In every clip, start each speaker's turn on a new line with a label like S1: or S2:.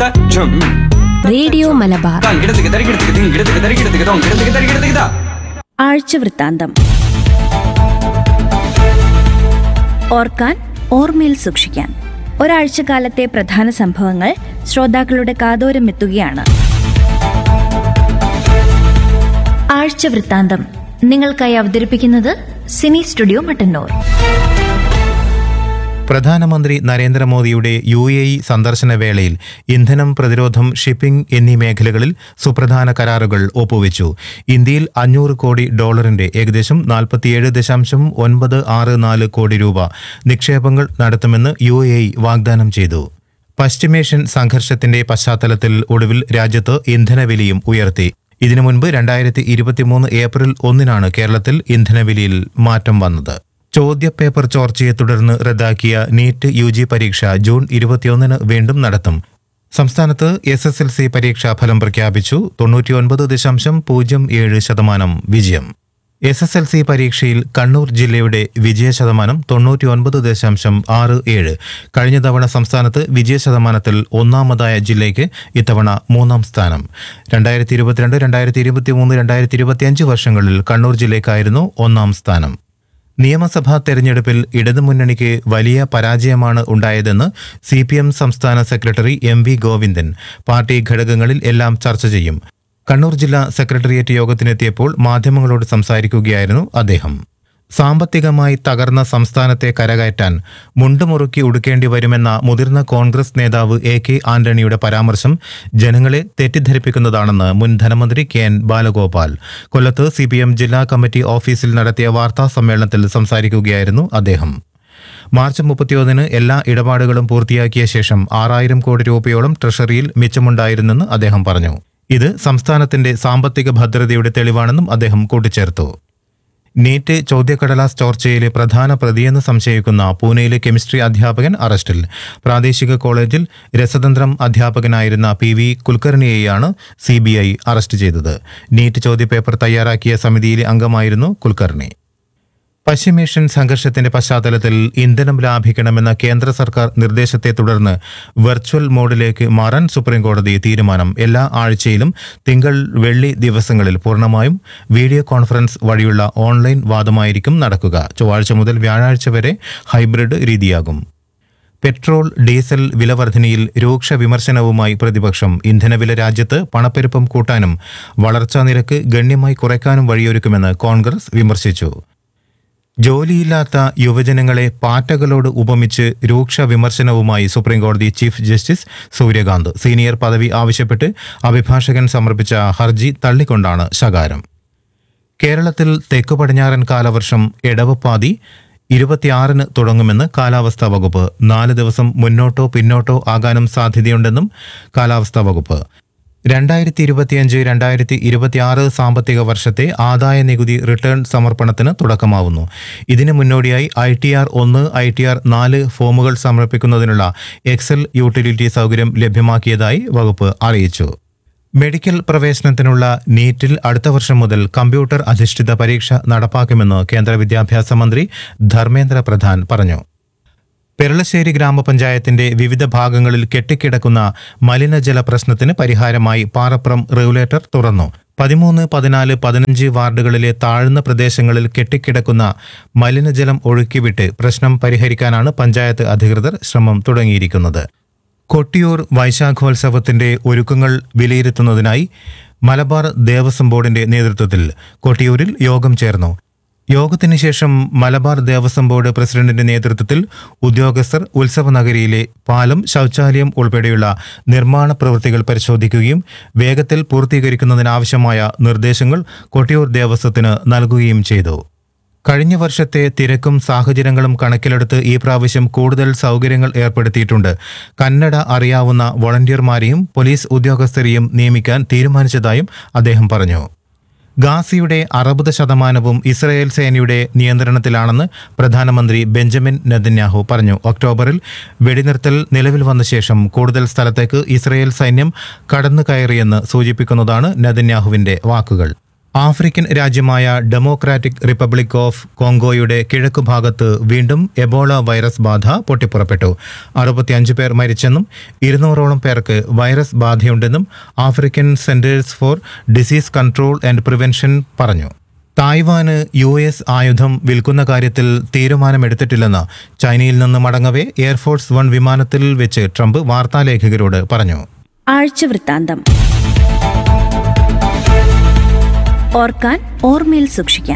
S1: Radio Malabar ആഴ്ചവൃത്താന്തം. ഓർക്കാൻ, ഓർമ്മയിൽ സൂക്ഷിക്കാൻ ഒരാഴ്ചക്കാലത്തെ പ്രധാന സംഭവങ്ങൾ ശ്രോതാക്കളുടെ കാതോരം എത്തുകയാണ്. ആഴ്ചവൃത്താന്തം നിങ്ങൾക്കായി അവതരിപ്പിക്കുന്നത് സിനി സ്റ്റുഡിയോ മട്ടന്നൂർ.
S2: പ്രധാനമന്ത്രി നരേന്ദ്രമോദിയുടെ UAE സന്ദർശന വേളയിൽ ഇന്ധനം, പ്രതിരോധം, ഷിപ്പിംഗ് എന്നീ മേഖലകളിൽ സുപ്രധാന കരാറുകൾ ഒപ്പുവെച്ചു. ഇന്ത്യയിൽ $500 കോടി ഏകദേശം 47.964 കോടി രൂപ നിക്ഷേപങ്ങൾ നടത്തുമെന്ന് UAE വാഗ്ദാനം ചെയ്തു. പശ്ചിമേഷ്യൻ സംഘർഷത്തിന്റെ പശ്ചാത്തലത്തിൽ ഒടുവിൽ രാജ്യത്ത് ഇന്ധനവിലയും ഉയർത്തി. ഇതിനു മുൻപ് 2023 ഏപ്രിൽ 1 കേരളത്തിൽ ഇന്ധനവിലയിൽ മാറ്റം വന്നത്. ചോദ്യപേപ്പർ ചോർച്ചയെ തുടർന്ന് റദ്ദാക്കിയ നീറ്റ് UG പരീക്ഷ ജൂൺ 21 വീണ്ടും നടത്തും. സംസ്ഥാനത്ത് SSLC പരീക്ഷാ ഫലം പ്രഖ്യാപിച്ചു. 99.07% വിജയം. SSLC പരീക്ഷയിൽ കണ്ണൂർ ജില്ലയുടെ വിജയശതമാനം 99.67. കഴിഞ്ഞ തവണ സംസ്ഥാനത്ത് വിജയശതമാനത്തിൽ ഒന്നാമതായ ജില്ലയ്ക്ക് ഇത്തവണ 3ാം സ്ഥാനം. 2022, 2023, 2025 വർഷങ്ങളിൽ കണ്ണൂർ ജില്ലയ്ക്കായിരുന്നു 1ാം സ്ഥാനം. നിയമസഭാ തെരഞ്ഞെടുപ്പിൽ ഇടതുമുന്നണിക്ക് വലിയ പരാജയമാണ് ഉണ്ടായതെന്ന് CPM സംസ്ഥാന സെക്രട്ടറി MV ഗോവിന്ദൻ പാർട്ടി ഘടകങ്ങളിൽ എല്ലാം ചർച്ച ചെയ്യും. കണ്ണൂർ ജില്ലാ സെക്രട്ടേറിയറ്റ് യോഗത്തിനെത്തിയപ്പോൾ മാധ്യമങ്ങളോട് സംസാരിക്കുകയായിരുന്നു അദ്ദേഹം. സാമ്പത്തികമായി തകർന്ന സംസ്ഥാനത്തെ കരകയറ്റാൻ മുണ്ടുമുറുക്കി ഉടുക്കേണ്ടി വരുമെന്ന മുതിർന്ന കോൺഗ്രസ് നേതാവ് AK ആന്റണിയുടെ പരാമർശം ജനങ്ങളെ തെറ്റിദ്ധരിപ്പിക്കുന്നതാണെന്ന് മുൻ ധനമന്ത്രി KN ബാലഗോപാൽ കൊല്ലത്ത് CPM ജില്ലാ കമ്മിറ്റി ഓഫീസിൽ നടത്തിയ വാർത്താ സമ്മേളനത്തിൽ സംസാരിക്കുകയായിരുന്നു അദ്ദേഹം. മാർച്ച് 31 എല്ലാ ഇടപാടുകളും പൂർത്തിയാക്കിയ ശേഷം 6000 കോടി രൂപയോളം ട്രഷറിയിൽ മിച്ചമുണ്ടായിരുന്നെന്ന് അദ്ദേഹം പറഞ്ഞു. ഇത് സംസ്ഥാനത്തിന്റെ സാമ്പത്തിക ഭദ്രതയുടെ തെളിവാണെന്നും അദ്ദേഹം കൂട്ടിച്ചേർത്തു. നീറ്റ് ചോദ്യക്കടലാസ് ചോർച്ചയിലെ പ്രധാന പ്രതിയെന്ന് സംശയിക്കുന്ന പൂനെയിലെ കെമിസ്ട്രി അധ്യാപകൻ അറസ്റ്റിൽ. പ്രാദേശിക കോളേജിൽ രസതന്ത്രം അധ്യാപകനായിരുന്ന PV കുൽക്കർണിയെയാണ് CBI അറസ്റ്റ് ചെയ്തത്. നീറ്റ് ചോദ്യപേപ്പർ തയ്യാറാക്കിയ സമിതിയിലെ അംഗമായിരുന്നു കുൽക്കർണി. പശ്ചിമേഷ്യൻ സംഘർഷത്തിന്റെ പശ്ചാത്തലത്തിൽ ഇന്ധനം ലാഭിക്കണമെന്ന കേന്ദ്ര സർക്കാർ നിർദ്ദേശത്തെ തുടർന്ന് വെർച്വൽ മോഡിലേക്ക് മാറാൻ സുപ്രീംകോടതി തീരുമാനം. എല്ലാ ആഴ്ചയിലും തിങ്കൾ, വെള്ളി ദിവസങ്ങളിൽ പൂർണ്ണമായും വീഡിയോ കോൺഫറൻസ് വഴിയുള്ള ഓൺലൈൻ വാദമായിരിക്കും നടക്കുക. ചൊവ്വാഴ്ച മുതൽ വ്യാഴാഴ്ച വരെ ഹൈബ്രിഡ് രീതിയാകും. പെട്രോൾ, ഡീസൽ വിലവർധനയിൽ രൂക്ഷ വിമർശനവുമായി പ്രതിപക്ഷം. ഇന്ധനവില രാജ്യത്ത് പണപ്പെരുപ്പം കൂട്ടാനും വളർച്ചാ നിരക്ക് ഗണ്യമായി കുറയ്ക്കാനും വഴിയൊരുക്കുമെന്ന് കോൺഗ്രസ് വിമർശിച്ചു. ജോലിയില്ലാത്ത യുവജനങ്ങളെ പാറ്റകളോട് ഉപമിച്ച് രൂക്ഷ വിമർശനവുമായി സുപ്രീംകോടതി ചീഫ് ജസ്റ്റിസ് സൂര്യകാന്ത്. സീനിയർ പദവി ആവശ്യപ്പെട്ട് അഭിഭാഷകൻ സമർപ്പിച്ച ഹർജി തള്ളിക്കൊണ്ടാണ് ശകാരം. കേരളത്തിൽ തെക്കു പടിഞ്ഞാറൻ കാലവർഷം എടവപ്പാതി 26 തുടങ്ങുമെന്ന് കാലാവസ്ഥാ വകുപ്പ്. 4 ദിവസം മുന്നോട്ടോ പിന്നോട്ടോ ആകാനും സാധ്യതയുണ്ടെന്നും കാലാവസ്ഥാ വകുപ്പ്. 2025-2026 സാമ്പത്തിക വർഷത്തെ ആദായ നികുതി റിട്ടേൺ സമർപ്പണത്തിന് തുടക്കമാവുന്നു. ഇതിന് മുന്നോടിയായി ITR 1, ITR 4 ഫോമുകൾ സമർപ്പിക്കുന്നതിനുള്ള എക്സൽ യൂട്ടിലിറ്റി സൗകര്യം ലഭ്യമാക്കിയതായി വകുപ്പ് അറിയിച്ചു. മെഡിക്കൽ പ്രവേശനത്തിനുള്ള നീറ്റിൽ അടുത്ത വർഷം മുതൽ കമ്പ്യൂട്ടർ അധിഷ്ഠിത പരീക്ഷ നടപ്പാക്കുമെന്ന് കേന്ദ്ര വിദ്യാഭ്യാസ മന്ത്രി ധർമ്മേന്ദ്ര പ്രധാൻ പറഞ്ഞു. പെരളശ്ശേരി ഗ്രാമപഞ്ചായത്തിന്റെ വിവിധ ഭാഗങ്ങളിൽ കെട്ടിക്കിടക്കുന്ന മലിനജല പ്രശ്നത്തിന് പരിഹാരമായി പാറപ്പുറം റെഗുലേറ്റർ തുറന്നു. 13, 14, 15 വാർഡുകളിലെ താഴ്ന്ന പ്രദേശങ്ങളിൽ കെട്ടിക്കിടക്കുന്ന മലിനജലം ഒഴുക്കിവിട്ട് പ്രശ്നം പരിഹരിക്കാനാണ് പഞ്ചായത്ത് അധികൃതർ ശ്രമം തുടങ്ങിയിരിക്കുന്നത്. കൊട്ടിയൂർ വൈശാഖോത്സവത്തിന്റെ ഒരുക്കങ്ങൾ വിലയിരുത്തുന്നതിനായി മലബാർ ദേവസ്വം ബോർഡിന്റെ നേതൃത്വത്തിൽ കൊട്ടിയൂരിൽ യോഗം ചേർന്നു. യോഗത്തിന് ശേഷം മലബാർ ദേവസ്വം ബോർഡ് പ്രസിഡന്റിന്റെ നേതൃത്വത്തിൽ ഉദ്യോഗസ്ഥർ ഉത്സവ നഗരിയിലെ പാലം, ശൗചാലയം ഉൾപ്പെടെയുള്ള നിർമ്മാണ പ്രവൃത്തികൾ പരിശോധിക്കുകയും വേഗത്തിൽ പൂർത്തീകരിക്കുന്നതിനാവശ്യമായ നിർദ്ദേശങ്ങൾ കൊട്ടിയൂർ ദേവസ്വത്തിന് നൽകുകയും ചെയ്തു. കഴിഞ്ഞ വർഷത്തെ തിരക്കും സാഹചര്യങ്ങളും കണക്കിലെടുത്ത് ഈ പ്രാവശ്യം കൂടുതൽ സൗകര്യങ്ങൾ ഏർപ്പെടുത്തിയിട്ടുണ്ട്. കന്നഡ അറിയാവുന്ന വോളണ്ടിയർമാരെയും പോലീസ് ഉദ്യോഗസ്ഥരെയും നിയമിക്കാൻ തീരുമാനിച്ചതായും അദ്ദേഹം പറഞ്ഞു. ഗാസയുടെ 60% ഇസ്രായേൽ സേനയുടെ നിയന്ത്രണത്തിലാണെന്ന് പ്രധാനമന്ത്രി ബെഞ്ചമിൻ നെതന്യാഹു പറഞ്ഞു. ഒക്ടോബറിൽ വെടിനിർത്തൽ നിലവിൽ വന്ന ശേഷം കൂടുതൽ സ്ഥലത്തേക്ക് ഇസ്രായേൽ സൈന്യം കടന്നു കയറിയെന്ന് സൂചിപ്പിക്കുന്നതാണ് നെതന്യാഹുവിന്റെ വാക്കുകൾ. ആഫ്രിക്കൻ രാജ്യമായ ഡെമോക്രാറ്റിക് റിപ്പബ്ലിക് ഓഫ് കോങ്കോയുടെ കിഴക്കു ഭാഗത്ത് വീണ്ടും എബോള വൈറസ് ബാധ പൊട്ടിപ്പുറപ്പെട്ടു. 65 പേർ മരിച്ചെന്നും 200ഓളം പേർക്ക് virus ബാധയുണ്ടെന്നും African centres four disease control and prevention പറഞ്ഞു. തായ്വാന് US ആയുധം വിൽക്കുന്ന കാര്യത്തിൽ തീരുമാനമെടുത്തിട്ടില്ലെന്ന് ചൈനയിൽ നിന്ന് മടങ്ങവേ എയർഫോഴ്സ് 1 വിമാനത്തിൽ വെച്ച് ട്രംപ് വാർത്താലേഖകരോട് പറഞ്ഞു.
S1: ആഴ്ച വൃത്താന്തം. ഓർക്കാൻ ഓർമ്മയിൽ സൂക്ഷിക്കാൻ.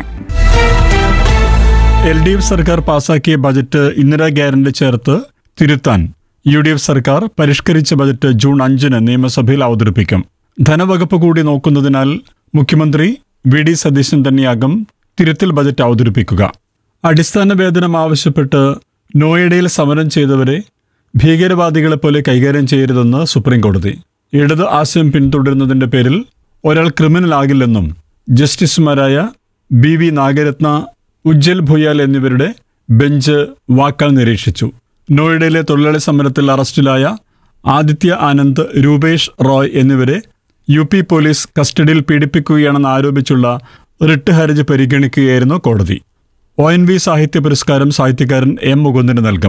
S3: LDF സർക്കാർ പാസാക്കിയ ബജറ്റ് ഇന്ദിരാ ഗ്യാരണ്ടി ചേർത്ത് തിരുത്താൻ UDF സർക്കാർ പരിഷ്കരിച്ച ബജറ്റ് ജൂൺ 5-ന് നിയമസഭയിൽ അവതരിപ്പിക്കും. ധനവകുപ്പ് കൂടി നോക്കുന്നതിനാൽ മുഖ്യമന്ത്രി VD സതീശൻ തന്നെയാകും തിരുത്തൽ ബജറ്റ് അവതരിപ്പിക്കുക. അടിസ്ഥാന വേതനം ആവശ്യപ്പെട്ട് നോയിഡയിൽ സമരം ചെയ്തവരെ ഭീകരവാദികളെ പോലെ കൈകാര്യം ചെയ്യരുതെന്ന് സുപ്രീംകോടതി. ഇടത് ആശയം പിന്തുടരുന്നതിന്റെ പേരിൽ ഒരാൾ ക്രിമിനൽ ആകില്ലെന്നും ജസ്റ്റിസുമാരായ BV നാഗരത്ന, ഉജ്ജൽ ഭുയാൽ എന്നിവരുടെ ബെഞ്ച് വാക്കാൽ നിരീക്ഷിച്ചു. നോയിഡയിലെ തൊഴിലാളി സമരത്തിൽ അറസ്റ്റിലായ ആദിത്യ ആനന്ദ്, രൂപേഷ് റോയ് എന്നിവരെ UP പോലീസ് കസ്റ്റഡിയിൽ പീഡിപ്പിക്കുകയാണെന്ന് ആരോപിച്ചുള്ള റിട്ട് ഹർജി പരിഗണിക്കുകയായിരുന്നു കോടതി. ONV സാഹിത്യ പുരസ്കാരം സാഹിത്യകാരൻ M. മുകുന്ദന് നൽകും.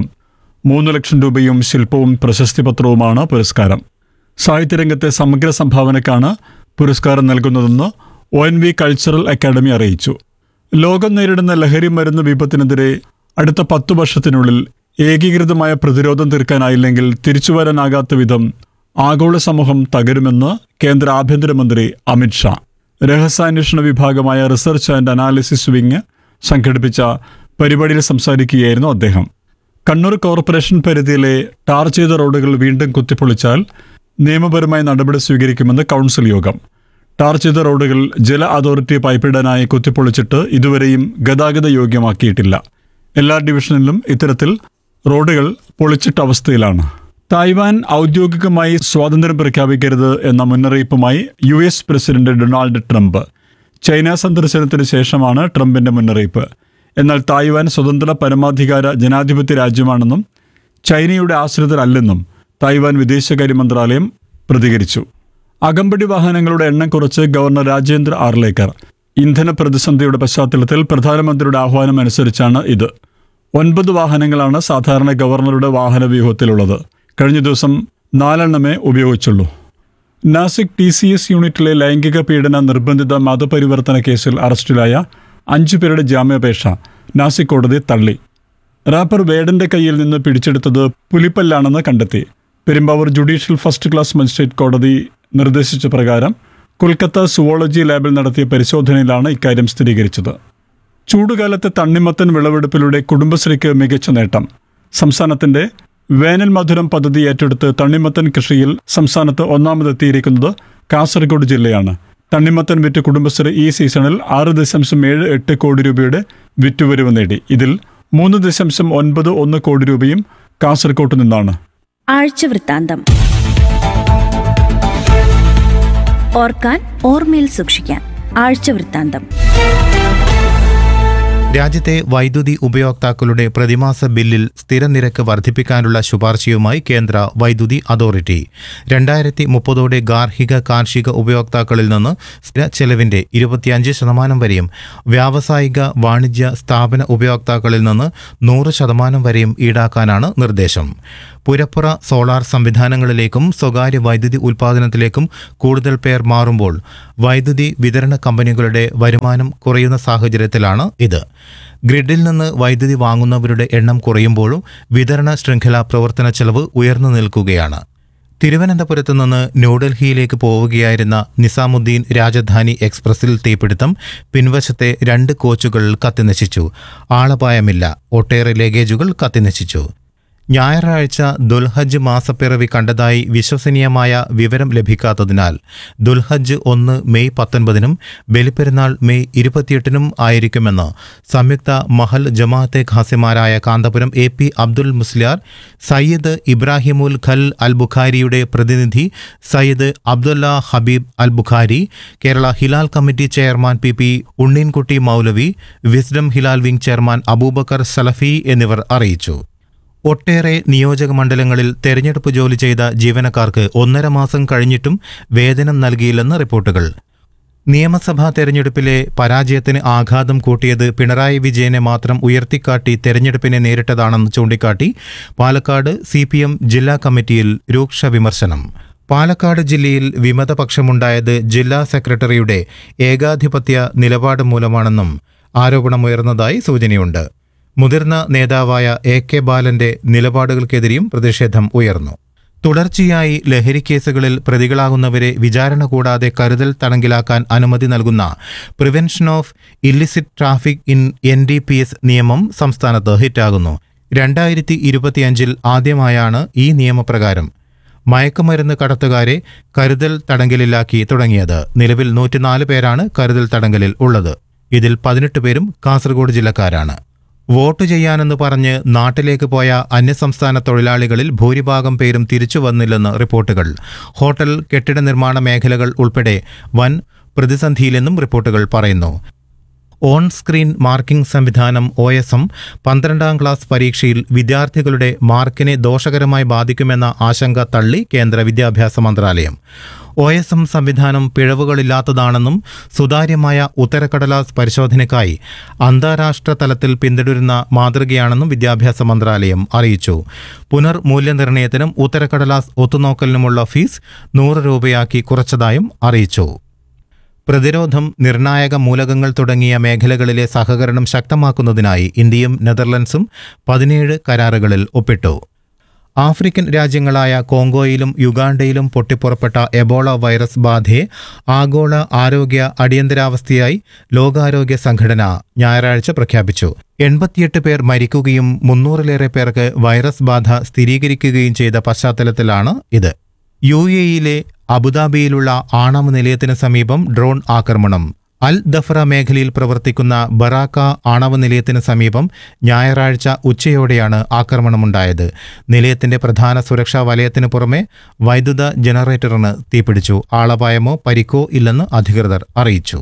S3: 3 ലക്ഷം രൂപയും ശില്പവും പ്രശസ്തി പത്രവുമാണ് പുരസ്കാരം. സാഹിത്യരംഗത്തെ സമഗ്ര സംഭാവനക്കാണ് പുരസ്കാരം നൽകുന്നതെന്ന് ONV കൾച്ചറൽ അക്കാദമി അറിയിച്ചു. ലോകം നേരിടുന്ന ലഹരി മരുന്ന് വിപത്തിനെതിരെ അടുത്ത 10 വർഷത്തിനുള്ളിൽ ഏകീകൃതമായ പ്രതിരോധം തീർക്കാനായില്ലെങ്കിൽ തിരിച്ചുവരാനാകാത്ത വിധം ആഗോള സമൂഹം തകരുമെന്ന് കേന്ദ്ര ആഭ്യന്തരമന്ത്രി അമിത് ഷാ. രഹസ്യാന്വേഷണ വിഭാഗമായ റിസർച്ച് ആൻഡ് അനാലിസിസ് വിങ് സംഘടിപ്പിച്ച പരിപാടിയിൽ സംസാരിക്കുകയായിരുന്നു അദ്ദേഹം. കണ്ണൂർ കോർപ്പറേഷൻ പരിധിയിലെ ടാർ ചെയ്ത റോഡുകൾ വീണ്ടും കുത്തിപ്പൊളിച്ചാൽ നിയമപരമായ നടപടി സ്വീകരിക്കുമെന്ന് കൗൺസിൽ യോഗം. ടാർ ചെയ്ത റോഡുകൾ ജല അതോറിറ്റി പൈപ്പിടാനായി കുത്തിപ്പൊളിച്ചിട്ട് ഇതുവരെയും ഗതാഗത യോഗ്യമാക്കിയിട്ടില്ല. എല്ലാ ഡിവിഷനിലും ഇത്തരത്തിൽ റോഡുകൾ പൊളിച്ചിട്ട അവസ്ഥയിലാണ്. തായ്വാൻ ഔദ്യോഗികമായി സ്വാതന്ത്ര്യം പ്രഖ്യാപിക്കരുത് എന്ന മുന്നറിയിപ്പുമായി US president Donald Trump. China സന്ദർശനത്തിന് ശേഷമാണ് ട്രംപിന്റെ മുന്നറിയിപ്പ്. എന്നാൽ തായ്വാൻ സ്വതന്ത്ര പരമാധികാര ജനാധിപത്യ രാജ്യമാണെന്നും ചൈനയുടെ ആശ്രിതരല്ലെന്നും തായ്വാൻ വിദേശകാര്യ മന്ത്രാലയം പ്രതികരിച്ചു. അകമ്പടി വാഹനങ്ങളുടെ എണ്ണം കുറച്ച് ഗവർണർ രാജേന്ദ്ര ആർലേക്കർ. ഇന്ധന പ്രതിസന്ധിയുടെ പശ്ചാത്തലത്തിൽ പ്രധാനമന്ത്രിയുടെ ആഹ്വാനം അനുസരിച്ചാണ് ഇത്. 9 വാഹനങ്ങളാണ് സാധാരണ ഗവർണറുടെ വാഹന വ്യൂഹത്തിലുള്ളത്. കഴിഞ്ഞ ദിവസം 4 ഉപയോഗിച്ചുള്ളൂ. നാസിക് TCS യൂണിറ്റിലെ ലൈംഗിക പീഡന നിർബന്ധിത മതപരിവർത്തന കേസിൽ അറസ്റ്റിലായ 5 പേരുടെ ജാമ്യാപേക്ഷ നാസിക് കോടതി തള്ളി. റാപ്പർ വേഡന്റെ കയ്യിൽ നിന്ന് പിടിച്ചെടുത്തത് പുലിപ്പല്ലാണെന്ന് കണ്ടെത്തി. Perumbavoor judicial first class magistrate കോടതി നിർദ്ദേശിച്ച പ്രകാരം കൊൽക്കത്ത സുവോളജി ലാബിൽ നടത്തിയ പരിശോധനയിലാണ് ഇക്കാര്യം സ്ഥിരീകരിച്ചത്. ചൂടുകാലത്തെ തണ്ണിമത്തൻ വിളവെടുപ്പിലൂടെ കുടുംബശ്രീക്ക് മികച്ച നേട്ടം. സംസ്ഥാനത്തിന്റെ വേനൽ മധുരം പദ്ധതി ഏറ്റെടുത്ത് തണ്ണിമത്തൻ കൃഷിയിൽ സംസ്ഥാനത്ത് ഒന്നാമതെത്തിയിരിക്കുന്നത് കാസർഗോഡ് ജില്ലയാണ്. തണ്ണിമത്തൻ വിറ്റ് കുടുംബശ്രീ ഈ സീസണിൽ 6.78 കോടി രൂപയുടെ വിറ്റുവരവ് നേടി. ഇതിൽ 3.91 കോടി രൂപയും കാസർഗോഡ് നിന്നാണ്.
S1: ആഴ്ച വൃത്താന്തം. ഓർക്കാൻ ഓർമ്മയിൽ സൂക്ഷിക്കാൻ. ആഴ്ച വൃത്താന്തം.
S2: രാജ്യത്തെ വൈദ്യുതി ഉപയോക്താക്കളുടെ പ്രതിമാസ ബില്ലിൽ സ്ഥിര നിരക്ക് വർദ്ധിപ്പിക്കാനുള്ള ശുപാർശയുമായി കേന്ദ്ര വൈദ്യുതി അതോറിറ്റി. 2030 ഗാർഹിക കാർഷിക ഉപയോക്താക്കളിൽ നിന്ന് സ്ഥിര ചെലവിന്റെ 25% വരെയും വ്യാവസായിക വാണിജ്യ സ്ഥാപന ഉപയോക്താക്കളിൽ നിന്ന് 100% വരെയും ഈടാക്കാനാണ് നിർദ്ദേശം. പുരപ്പുറ സോളാർ സംവിധാനങ്ങളിലേക്കും സ്വകാര്യ വൈദ്യുതി ഉൽപ്പാദനത്തിലേക്കും കൂടുതൽ പേർ മാറുമ്പോൾ വൈദ്യുതി വിതരണ കമ്പനികളുടെ വരുമാനം കുറയുന്ന സാഹചര്യത്തിലാണ് ഇത്. ഗ്രിഡിൽ നിന്ന് വൈദ്യുതി വാങ്ങുന്നവരുടെ എണ്ണം കുറയുമ്പോഴും വിതരണ ശൃംഖല പ്രവർത്തന ചെലവ് ഉയർന്നു നിൽക്കുകയാണ്. തിരുവനന്തപുരത്ത് നിന്ന് ന്യൂഡൽഹിയിലേക്ക് പോവുകയായിരുന്ന നിസാമുദ്ദീൻ രാജധാനി എക്സ്പ്രസിൽ തീപിടുത്തം. പിൻവശത്തെ 2 കോച്ചുകൾ കത്തിനശിച്ചു. ആളപായമില്ല. ഒട്ടേറെ ലഗേജുകൾ കത്തിനശിച്ചു. ഞായറാഴ്ച ദുൽഹജ്ജ് മാസപ്പിറവി കണ്ടതായി വിശ്വസനീയമായ വിവരം ലഭിക്കാത്തതിനാൽ ദുൽഹജ്ജ് 1 മെയ് 19-നും ബലിപ്പെരുന്നാൾ മെയ് 28-നും ആയിരിക്കുമെന്ന് സംയുക്ത മഹൽ ജമാഅത്തെ ഖാസിമാരായ കാന്തപുരം AP അബ്ദുൽ മുസ്ലിയാർ, സയ്യിദ് ഇബ്രാഹിമുൽ ഖൽ അൽ ബുഖാരിയുടെ പ്രതിനിധി സയ്യിദ് അബ്ദുല്ല ഹബീബ് അൽ Bukhari, Kerala Hilal committee chairman PP Unneenkutty മൗലവി, wisdom Hilal wing chairman Abubakar സലഫി എന്നിവർ അറിയിച്ചു. ഒട്ടേറെ നിയോജക മണ്ഡലങ്ങളിൽ തെരഞ്ഞെടുപ്പ് ജോലി ചെയ്ത ജീവനക്കാർക്ക് 1.5 മാസം കഴിഞ്ഞിട്ടും വേതനം നൽകിയില്ലെന്ന് റിപ്പോർട്ടുകൾ. നിയമസഭാ തെരഞ്ഞെടുപ്പിലെ പരാജയത്തിന് ആഘാതം കൂട്ടിയത് പിണറായി വിജയനെ മാത്രം ഉയർത്തിക്കാട്ടി തെരഞ്ഞെടുപ്പിനെ നേരിട്ടതാണെന്ന് ചൂണ്ടിക്കാട്ടി പാലക്കാട് CPM ജില്ലാ കമ്മിറ്റിയിൽ രൂക്ഷ വിമർശനം. പാലക്കാട് ജില്ലയിൽ വിമതപക്ഷമുണ്ടായത് ജില്ലാ സെക്രട്ടറിയുടെ ഏകാധിപത്യ നിലപാട് മൂലമാണെന്നും ആരോപണമുയർന്നതായി സൂചനയുണ്ട്. മുതിർന്ന നേതാവായ AK ബാലന്റെ നിലപാടുകൾക്കെതിരെയും പ്രതിഷേധം ഉയർന്നു. തുടർച്ചയായി ലഹരിക്കേസുകളിൽ പ്രതികളാകുന്നവരെ വിചാരണ കൂടാതെ കരുതൽ തടങ്കിലാക്കാൻ അനുമതി നൽകുന്ന prevention of illicit traffic in NDPS നിയമം സംസ്ഥാനത്ത് ഹിറ്റാകുന്നു. 2025 ആദ്യമായാണ് ഈ നിയമപ്രകാരം മയക്കുമരുന്ന് കടത്തുകാരെ കരുതൽ തടങ്കലിലാക്കി തുടങ്ങിയത്. നിലവിൽ 104 പേരാണ് കരുതൽ തടങ്കലിൽ ഉള്ളത്. ഇതിൽ 18 പേരും കാസർഗോഡ് ജില്ലക്കാരാണ്. വോട്ട് ചെയ്യാനെന്ന് പറഞ്ഞ് നാട്ടിലേക്ക് പോയ അന്യസംസ്ഥാന തൊഴിലാളികളിൽ ഭൂരിഭാഗം പേരും തിരിച്ചു വന്നില്ലെന്ന് റിപ്പോർട്ടുകൾ. ഹോട്ടൽ, കെട്ടിട നിർമ്മാണ മേഖലകൾ ഉൾപ്പെടെ വൻ പ്രതിസന്ധിയിലെന്നും റിപ്പോർട്ടുകൾ പറയുന്നു. ഓൺ സ്ക്രീൻ മാർക്കിംഗ് സംവിധാനം OSM 12ാം ക്ലാസ് പരീക്ഷയിൽ വിദ്യാർത്ഥികളുടെ മാർക്കിനെ ദോഷകരമായി ബാധിക്കുമെന്ന ആശങ്ക തള്ളി കേന്ദ്ര വിദ്യാഭ്യാസ മന്ത്രാലയം. OSM സംവിധാനം പിഴവുകളില്ലാത്തതാണെന്നും സുതാര്യമായ ഉത്തരക്കടലാസ് പരിശോധനയ്ക്കായി അന്താരാഷ്ട്ര തലത്തിൽ പിന്തുടരുന്ന മാതൃകയാണെന്നും വിദ്യാഭ്യാസ മന്ത്രാലയം അറിയിച്ചു. പുനർമൂല്യനിർണ്ണയത്തിനും ഉത്തരക്കടലാസ് ഒത്തുനോക്കലിനുമുള്ള ഫീസ് 100 രൂപയാക്കി കുറച്ചതായും അറിയിച്ചു. പ്രതിരോധം, നിർണായക മൂലകങ്ങൾ തുടങ്ങിയ മേഖലകളിലെ സഹകരണം ശക്തമാക്കുന്നതിനായി ഇന്ത്യയും നെതർലൻഡ്സും 17 കരാറുകളിൽ ഒപ്പിട്ടു. ആഫ്രിക്കൻ രാജ്യങ്ങളായ കോങ്കോയിലും യുഗാണ്ടയിലും പൊട്ടിപ്പുറപ്പെട്ട എബോള വൈറസ് ബാധയെ ആഗോള ആരോഗ്യ അടിയന്തരാവസ്ഥയായി ലോകാരോഗ്യ സംഘടന ഞായറാഴ്ച പ്രഖ്യാപിച്ചു. 88 പേർ മരിക്കുകയും 300-ലേറെ പേർക്ക് വൈറസ് ബാധ സ്ഥിരീകരിക്കുകയും ചെയ്ത പശ്ചാത്തലത്തിലാണ് ഇത്. UAEയിലെ അബുദാബിയിലുള്ള ആണവ നിലയത്തിന് സമീപം ഡ്രോൺ ആക്രമണം. അൽ ദഫ്ര മേഖലയിൽ പ്രവർത്തിക്കുന്ന ബറാക്ക ആണവ നിലയത്തിന് സമീപം ഞായറാഴ്ച ഉച്ചയോടെയാണ് ആക്രമണമുണ്ടായത്. നിലയത്തിന്റെ പ്രധാന സുരക്ഷാ വലയത്തിന് പുറമെ വൈദ്യുത ജനറേറ്ററിന് തീപിടിച്ചു. ആളപായമോ പരിക്കോ ഇല്ലെന്ന് അധികൃതർ അറിയിച്ചു.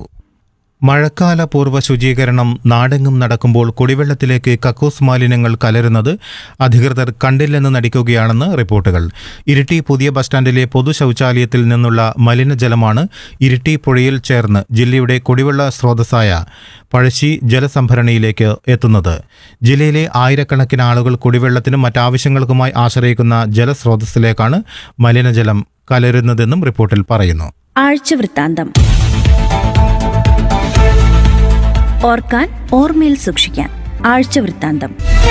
S2: മഴക്കാല പൂർവ്വ ശുചീകരണം നാടെങ്ങും നടക്കുമ്പോൾ കുടിവെള്ളത്തിലേക്ക് കക്കൂസ് മാലിന്യങ്ങൾ കലരുന്നത് അധികൃതർ കണ്ടില്ലെന്ന് നടിക്കുകയാണെന്ന് റിപ്പോർട്ടുകൾ. ഇരിട്ടി പുതിയ ബസ് സ്റ്റാൻഡിലെ പൊതു ശൗചാലയത്തിൽ നിന്നുള്ള മലിനജലമാണ് ഇരിട്ടി പുഴയിൽ ചേർന്ന് ജില്ലയുടെ കുടിവെള്ള സ്രോതസ്സായ പഴശ്ശി ജലസംഭരണിയിലേക്ക് എത്തുന്നത്. ജില്ലയിലെ ആയിരക്കണക്കിന് ആളുകൾ കുടിവെള്ളത്തിനും മറ്റാവശ്യങ്ങൾക്കുമായി ആശ്രയിക്കുന്ന ജലസ്രോതസ്സിലേക്കാണ് മലിനജലം കലരുന്നതെന്നും റിപ്പോർട്ടിൽ പറയുന്നു.
S1: ആഴ്ചവൃത്താന്തം. ഓർക്കാൻ, ഓർമ്മയിൽ സൂക്ഷിക്കാൻ. ആഴ്ചവൃത്താന്തം.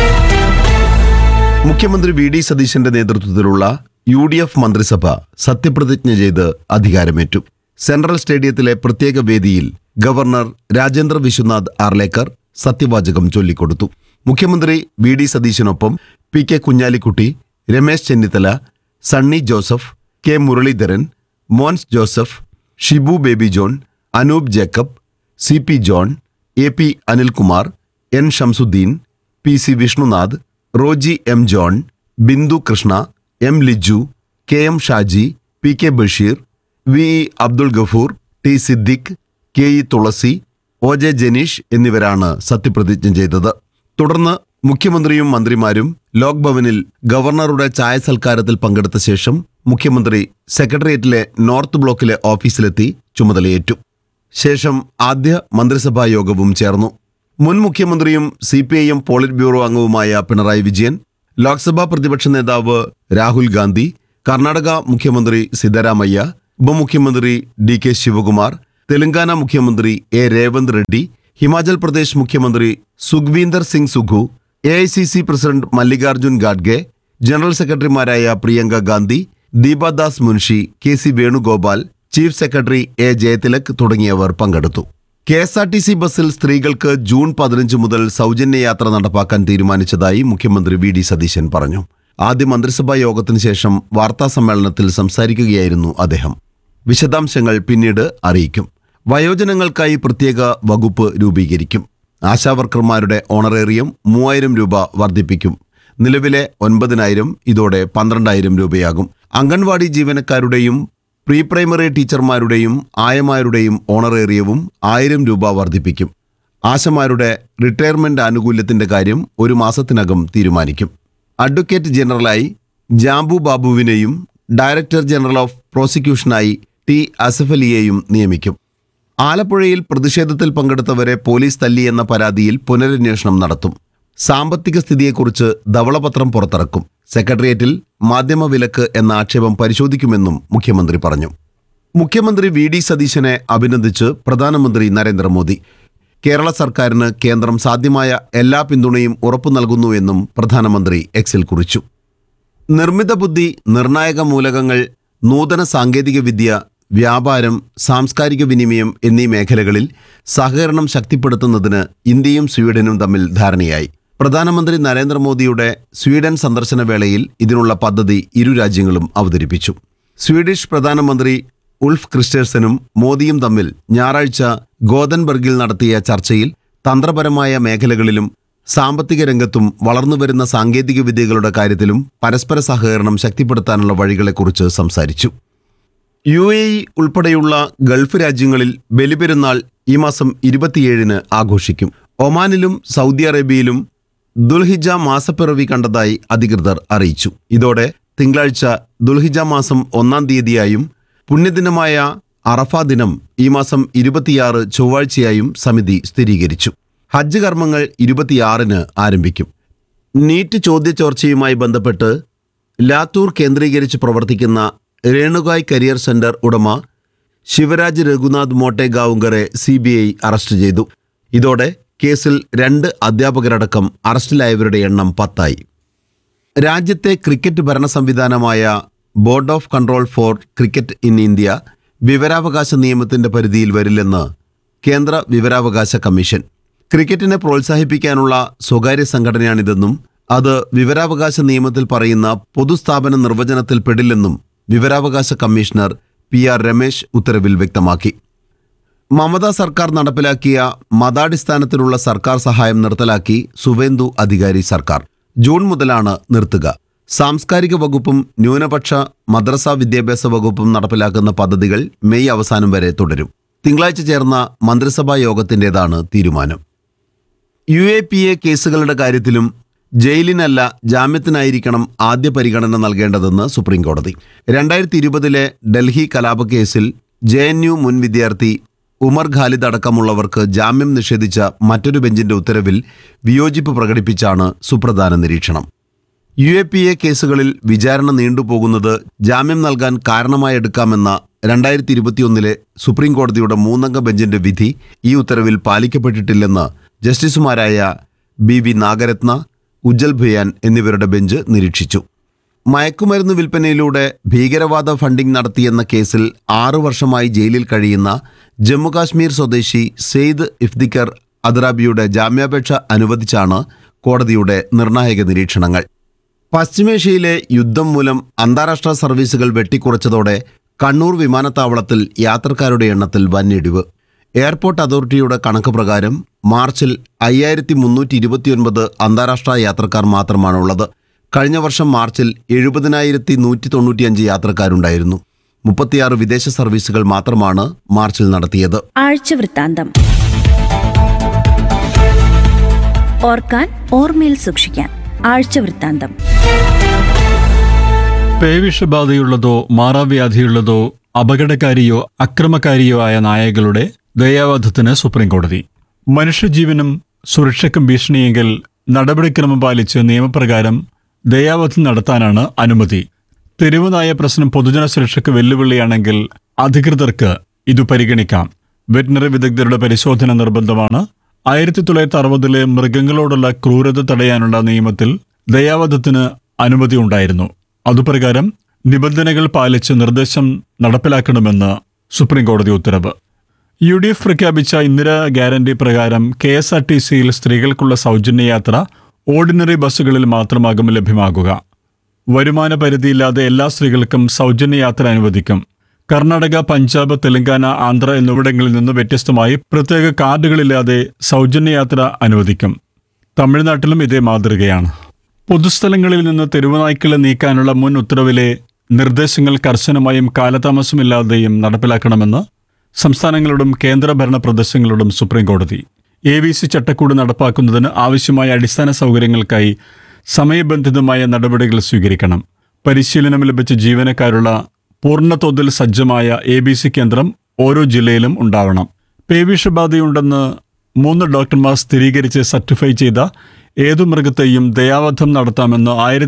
S4: മുഖ്യമന്ത്രി VD സതീശന്റെ നേതൃത്വത്തിലുള്ള UDF മന്ത്രിസഭ സത്യപ്രതിജ്ഞ ചെയ്ത് അധികാരമേറ്റു. സെൻട്രൽ സ്റ്റേഡിയത്തിലെ പ്രത്യേക വേദിയിൽ ഗവർണർ രാജേന്ദ്ര വിശ്വനാഥ് ആർലേക്കർ സത്യവാചകം ചൊല്ലിക്കൊടുത്തു. മുഖ്യമന്ത്രി VD സതീശനൊപ്പം PK Kunhalikutty, Ramesh Chennithala, Sunny Joseph, K Muraleedharan, Mons Joseph, Shibu baby John, Anoop Jacob, CP John, AP Anilkumar, N Shamsuddin, PC Vishnunath, Roji M John, Bindu Krishna, M Liju, KM Shaji, PK Basheer, VE Abdul Gafoor, T Siddique, KE തുളസി, OJ ജനീഷ് എന്നിവരാണ് സത്യപ്രതിജ്ഞ ചെയ്തത്. തുടർന്ന് മുഖ്യമന്ത്രിയും മന്ത്രിമാരും ലോക് ഭവനിൽ ഗവർണറുടെ ചായ സൽക്കാരത്തിൽ പങ്കെടുത്ത ശേഷം മുഖ്യമന്ത്രി സെക്രട്ടേറിയറ്റിലെ നോർത്ത് ബ്ലോക്കിലെ ഓഫീസിലെത്തി ചുമതലയേറ്റു. ശേഷം ആദ്യ മന്ത്രിസഭാ യോഗവും ചേർന്നു. മുൻ മുഖ്യമന്ത്രിയും CPIM പോളിറ്റ് ബ്യൂറോ അംഗവുമായ പിണറായി വിജയൻ, ലോക്സഭാ പ്രതിപക്ഷ നേതാവ് രാഹുൽ ഗാന്ധി, കർണാടക മുഖ്യമന്ത്രി സിദ്ധരാമയ്യ, ഉപമുഖ്യമന്ത്രി DK ശിവകുമാർ, തെലങ്കാന മുഖ്യമന്ത്രി A രേവന്ത് റെഡ്ഡി, ഹിമാചൽ പ്രദേശ് മുഖ്യമന്ത്രി Sukhwinder Singh Sukhu, AICC president Mallikarjun ഖാഡ്ഗെ, general സെക്രട്ടറിമാരായ Priyanka Gandhi, Deepa Das Munshi, KC Venugopal, chief secretary A Jayathilak തുടങ്ങിയവർ പങ്കെടുത്തു. KSRTC ബസ്സിൽ സ്ത്രീകൾക്ക് ജൂൺ 15 മുതൽ സൗജന്യ യാത്ര നടപ്പാക്കാൻ തീരുമാനിച്ചതായി മുഖ്യമന്ത്രി VD സതീശൻ പറഞ്ഞു. ആദ്യ മന്ത്രിസഭാ യോഗത്തിന് ശേഷം വാർത്താസമ്മേളനത്തിൽ സംസാരിക്കുകയായിരുന്നു അദ്ദേഹം. വിശദാംശങ്ങൾ പിന്നീട് അറിയിക്കും. വയോജനങ്ങൾക്കായി പ്രത്യേക വകുപ്പ് രൂപീകരിക്കും. ആശാവർക്കർമാരുടെ ഓണറേറിയം 3000 രൂപ വർദ്ധിപ്പിക്കും. നിലവിലെ 9000 ഇതോടെ 12000 രൂപയാകും. അംഗൻവാടി ജീവനക്കാരുടെയും പ്രീ പ്രൈമറി ടീച്ചർമാരുടെയും ആയമാരുടെയും ഓണറേറിയവും 1000 രൂപ വർദ്ധിപ്പിക്കും. ആശമാരുടെ റിട്ടയർമെന്റ് ആനുകൂല്യത്തിന്റെ കാര്യം 1 മാസത്തിനകം തീരുമാനിക്കും. Advocate ജനറലായി ജാംബു ബാബുവിനെയും director general of പ്രോസിക്യൂഷനായി T അസഫലിയെയും നിയമിക്കും. ആലപ്പുഴയിൽ പ്രതിഷേധത്തിൽ പങ്കെടുത്തവരെ പോലീസ് തല്ലിയെന്ന പരാതിയിൽ പുനരന്വേഷണം നടത്തും. സാമ്പത്തിക സ്ഥിതിയെക്കുറിച്ച് ധവളപത്രം പുറത്തിറക്കും. സെക്രട്ടേറിയറ്റിൽ മാധ്യമവിലക്ക് എന്ന ആക്ഷേപം പരിശോധിക്കുമെന്നും മുഖ്യമന്ത്രി പറഞ്ഞു. മുഖ്യമന്ത്രി വി.ഡി. സതീശനെ അഭിനന്ദിച്ച് പ്രധാനമന്ത്രി നരേന്ദ്രമോദി. കേരള സർക്കാരിന് കേന്ദ്രം സാധ്യമായ എല്ലാ പിന്തുണയും ഉറപ്പു നൽകുന്നുവെന്നും പ്രധാനമന്ത്രി എക്സിൽ കുറിച്ചു. നിർമ്മിത ബുദ്ധി, നിർണായക മൂലകങ്ങൾ, നൂതന സാങ്കേതികവിദ്യ, വ്യാപാരം, സാംസ്കാരിക വിനിമയം എന്നീ മേഖലകളിൽ സഹകരണം ശക്തിപ്പെടുത്തുന്നതിന് ഇന്ത്യയും സ്വീഡനും തമ്മിൽ ധാരണയായി. പ്രധാനമന്ത്രി നരേന്ദ്രമോദിയുടെ സ്വീഡൻ സന്ദർശന വേളയിൽ ഇതിനുള്ള പദ്ധതി ഇരു രാജ്യങ്ങളും അവതരിപ്പിച്ചു. സ്വീഡിഷ് പ്രധാനമന്ത്രി ഉൾഫ് ക്രിസ്റ്റേഴ്സനും മോദിയും തമ്മിൽ ഞായറാഴ്ച ഗോതൻബർഗിൽ നടത്തിയ ചർച്ചയിൽ തന്ത്രപരമായ മേഖലകളിലും സാമ്പത്തിക രംഗത്തും വളർന്നുവരുന്ന സാങ്കേതിക വിദ്യകളുടെ കാര്യത്തിലും പരസ്പര സഹകരണം ശക്തിപ്പെടുത്താനുള്ള വഴികളെക്കുറിച്ച് സംസാരിച്ചു. UAE ഉൾപ്പെടെയുള്ള ഗൾഫ് രാജ്യങ്ങളിൽ ബലിപെരുന്നാൾ ഈ മാസം 27-ന് ആഘോഷിക്കും. ഒമാനിലും സൗദി അറേബ്യയിലും ദുൽഹിജ മാസപ്പിറവി കണ്ടതായി അധികൃതർ അറിയിച്ചു. ഇതോടെ തിങ്കളാഴ്ച ദുൽഹിജ മാസം 1-ാം തീയതിയായും പുണ്യദിനമായ അറഫ ദിനം ഈ മാസം 26 ചൊവ്വാഴ്ചയായും സമിതി സ്ഥിരീകരിച്ചു. ഹജ്ജ് കർമ്മങ്ങൾ 26-ന് ആരംഭിക്കും. നീറ്റ് ചോദ്യചോർച്ചയുമായി ബന്ധപ്പെട്ട് ലാത്തൂർ കേന്ദ്രീകരിച്ച് പ്രവർത്തിക്കുന്ന രേണുകായ് കരിയർ സെന്റർ ഉടമ ശിവരാജ് രഘുനാഥ് മോട്ടേഗാവുങ്കറെ CBI അറസ്റ്റ് ചെയ്തു. ഇതോടെ കേസിൽ 2 അധ്യാപകരടക്കം അറസ്റ്റിലായവരുടെ എണ്ണം 10ആയി. രാജ്യത്തെ ക്രിക്കറ്റ് ഭരണ സംവിധാനമായ board of control four cricket in India വിവരാവകാശ നിയമത്തിന്റെ പരിധിയിൽ വരില്ലെന്ന് കേന്ദ്ര വിവരാവകാശ കമ്മീഷൻ. ക്രിക്കറ്റിനെ പ്രോത്സാഹിപ്പിക്കാനുള്ള സ്വകാര്യ സംഘടനയാണിതെന്നും അത് വിവരാവകാശ നിയമത്തിൽ പറയുന്ന പൊതുസ്ഥാപന നിർവചനത്തിൽ പെടില്ലെന്നും വിവരാവകാശ കമ്മീഷണർ PR രമേശ് ഉത്തരവിൽ വ്യക്തമാക്കി. മമതാ സർക്കാർ നടപ്പിലാക്കിയ മതാടിസ്ഥാനത്തിലുള്ള സർക്കാർ സഹായം നിർത്തലാക്കി സുവേന്ദു അധികാരി സർക്കാർ. ജൂൺ മുതലാണ് നിർത്തുക. സാംസ്കാരിക വകുപ്പും ന്യൂനപക്ഷ മദ്രസ വിദ്യാഭ്യാസ വകുപ്പും നടപ്പിലാക്കുന്ന പദ്ധതികൾ മെയ് അവസാനം വരെ തുടരും. തിങ്കളാഴ്ച ചേർന്ന മന്ത്രിസഭാ യോഗത്തിൻ്റെതാണ് തീരുമാനം. UAPA കേസുകളുടെ കാര്യത്തിലും ജയിലിനല്ല ജാമ്യത്തിനായിരിക്കണം ആദ്യ പരിഗണന നൽകേണ്ടതെന്ന് സുപ്രീംകോടതി. 2020-ലെ ഡൽഹി കലാപക്കേസിൽ JNU മുൻ വിദ്യാർത്ഥി ഉമർ ഖാലിദ് അടക്കമുള്ളവർക്ക് ജാമ്യം നിഷേധിച്ച മറ്റൊരു ബെഞ്ചിന്റെ ഉത്തരവിൽ വിയോജിപ്പ് പ്രകടിപ്പിച്ചാണ് സുപ്രധാന നിരീക്ഷണം. UAPA കേസുകളിൽ വിചാരണ നീണ്ടുപോകുന്നത് ജാമ്യം നൽകാൻ കാരണമായെടുക്കാമെന്ന 2021-ലെ സുപ്രീംകോടതിയുടെ 3-അംഗ ബെഞ്ചിന്റെ വിധി ഈ ഉത്തരവിൽ പാലിക്കപ്പെട്ടിട്ടില്ലെന്ന് ജസ്റ്റിസുമാരായ BV നാഗരത്ന, ഉജ്ജൽ ഭുയാൻ എന്നിവരുടെ ബെഞ്ച് നിരീക്ഷിച്ചു. മയക്കുമരുന്ന് വിൽപ്പനയിലൂടെ ഭീകരവാദ ഫണ്ടിംഗ് നടത്തിയെന്ന കേസിൽ 6 വർഷമായി ജയിലിൽ കഴിയുന്ന ജമ്മുകാശ്മീർ സ്വദേശി സെയ്ദ് ഇഫ്തിഖർ അദ്രാബിയുടെ ജാമ്യാപേക്ഷ അനുവദിച്ചാണ് കോടതിയുടെ നിർണായക നിരീക്ഷണങ്ങൾ. പശ്ചിമേഷ്യയിലെ യുദ്ധം മൂലം അന്താരാഷ്ട്ര സർവീസുകൾ വെട്ടിക്കുറച്ചതോടെ കണ്ണൂർ വിമാനത്താവളത്തിൽ യാത്രക്കാരുടെ എണ്ണത്തിൽ വൻ ഇടിവ്. എയർപോർട്ട് അതോറിറ്റിയുടെ കണക്ക് പ്രകാരം മാർച്ചിൽ 5329 അന്താരാഷ്ട്ര യാത്രക്കാർ മാത്രമാണുള്ളത്. കഴിഞ്ഞ വർഷം മാർച്ചിൽ 70,195 യാത്രക്കാരുണ്ടായിരുന്നു. 36 വിദേശ സർവീസുകൾ മാത്രമാണ് മാർച്ചിൽ നടത്തിയത്.
S1: ആഴ്ച വൃത്താന്തം. ഓർക്കാൻ ഓർമ്മയിൽ സൂക്ഷിക്കാൻ ആഴ്ച വൃത്താന്തം.
S3: പേവിഷബാധയുള്ളതോ മാറാവ്യാധിയുള്ളതോ അപകടകാരിയോ അക്രമകാരിയോ ആയ നായകളുടെ ദയാവധത്തിന് സുപ്രീംകോടതി. മനുഷ്യജീവനും സുരക്ഷയ്ക്കും ഭീഷണിയെങ്കിൽ നടപടിക്രമം പാലിച്ച് നിയമപ്രകാരം ദയാവധം നടത്താനാണ് അനുമതി. തെരുവുനായ പ്രശ്നം പൊതുജന സുരക്ഷയ്ക്ക് വെല്ലുവിളിയാണെങ്കിൽ അധികൃതർക്ക് ഇതു പരിഗണിക്കാം. വെറ്റിനറി വിദഗ്ധരുടെ പരിശോധന നിർബന്ധമാണ്. 1960-ലെ മൃഗങ്ങളോടുള്ള ക്രൂരത തടയാനുള്ള നിയമത്തിൽ ദയാവധത്തിന് അനുമതി ഉണ്ടായിരുന്നു. അതുപ്രകാരം നിബന്ധനകൾ പാലിച്ച് നിർദ്ദേശം നടപ്പിലാക്കണമെന്ന് സുപ്രീംകോടതി ഉത്തരവ്. UDF പ്രഖ്യാപിച്ച ഇന്ദിരാ ഗ്യാരണ്ടി പ്രകാരം KSRTCയിൽ സ്ത്രീകൾക്കുള്ള സൗജന്യ യാത്ര ഓർഡിനറി ബസ്സുകളിൽ മാത്രമാകും ലഭ്യമാകുക. വരുമാന പരിധിയില്ലാതെ എല്ലാ സ്ത്രീകൾക്കും സൗജന്യ യാത്ര അനുവദിക്കും. കർണാടക, പഞ്ചാബ്, തെലങ്കാന, ആന്ധ്ര എന്നിവിടങ്ങളിൽ നിന്ന് വ്യത്യസ്തമായി പ്രത്യേക കാർഡുകളില്ലാതെ സൗജന്യ യാത്ര അനുവദിക്കും. തമിഴ്നാട്ടിലും ഇതേ മാതൃകയാണ്. പൊതുസ്ഥലങ്ങളിൽ നിന്ന് തെരുവുനായ്ക്കളെ നീക്കാനുള്ള മുൻ ഉത്തരവിലെ നിർദ്ദേശങ്ങൾ കർശനമായും കാലതാമസമില്ലാതെയും നടപ്പിലാക്കണമെന്ന് സംസ്ഥാനങ്ങളോടും കേന്ദ്രഭരണ പ്രദേശങ്ങളോടും സുപ്രീംകോടതി. ABC ചട്ടക്കൂട് നടപ്പാക്കുന്നതിന് ആവശ്യമായ അടിസ്ഥാന സൗകര്യങ്ങൾക്കായി സമയബന്ധിതമായ നടപടികൾ സ്വീകരിക്കണം. പരിശീലനം ലഭിച്ച ജീവനക്കാരുള്ള പൂർണ്ണതോതിൽ സജ്ജമായ ABC കേന്ദ്രം ഓരോ ജില്ലയിലും ഉണ്ടാവണം. പേവിഷബാധയുണ്ടെന്ന് 3 ഡോക്ടർമാർ സ്ഥിരീകരിച്ച് സർട്ടിഫൈ ചെയ്ത ഏതു മൃഗത്തെയും ദയാവധം നടത്താമെന്ന്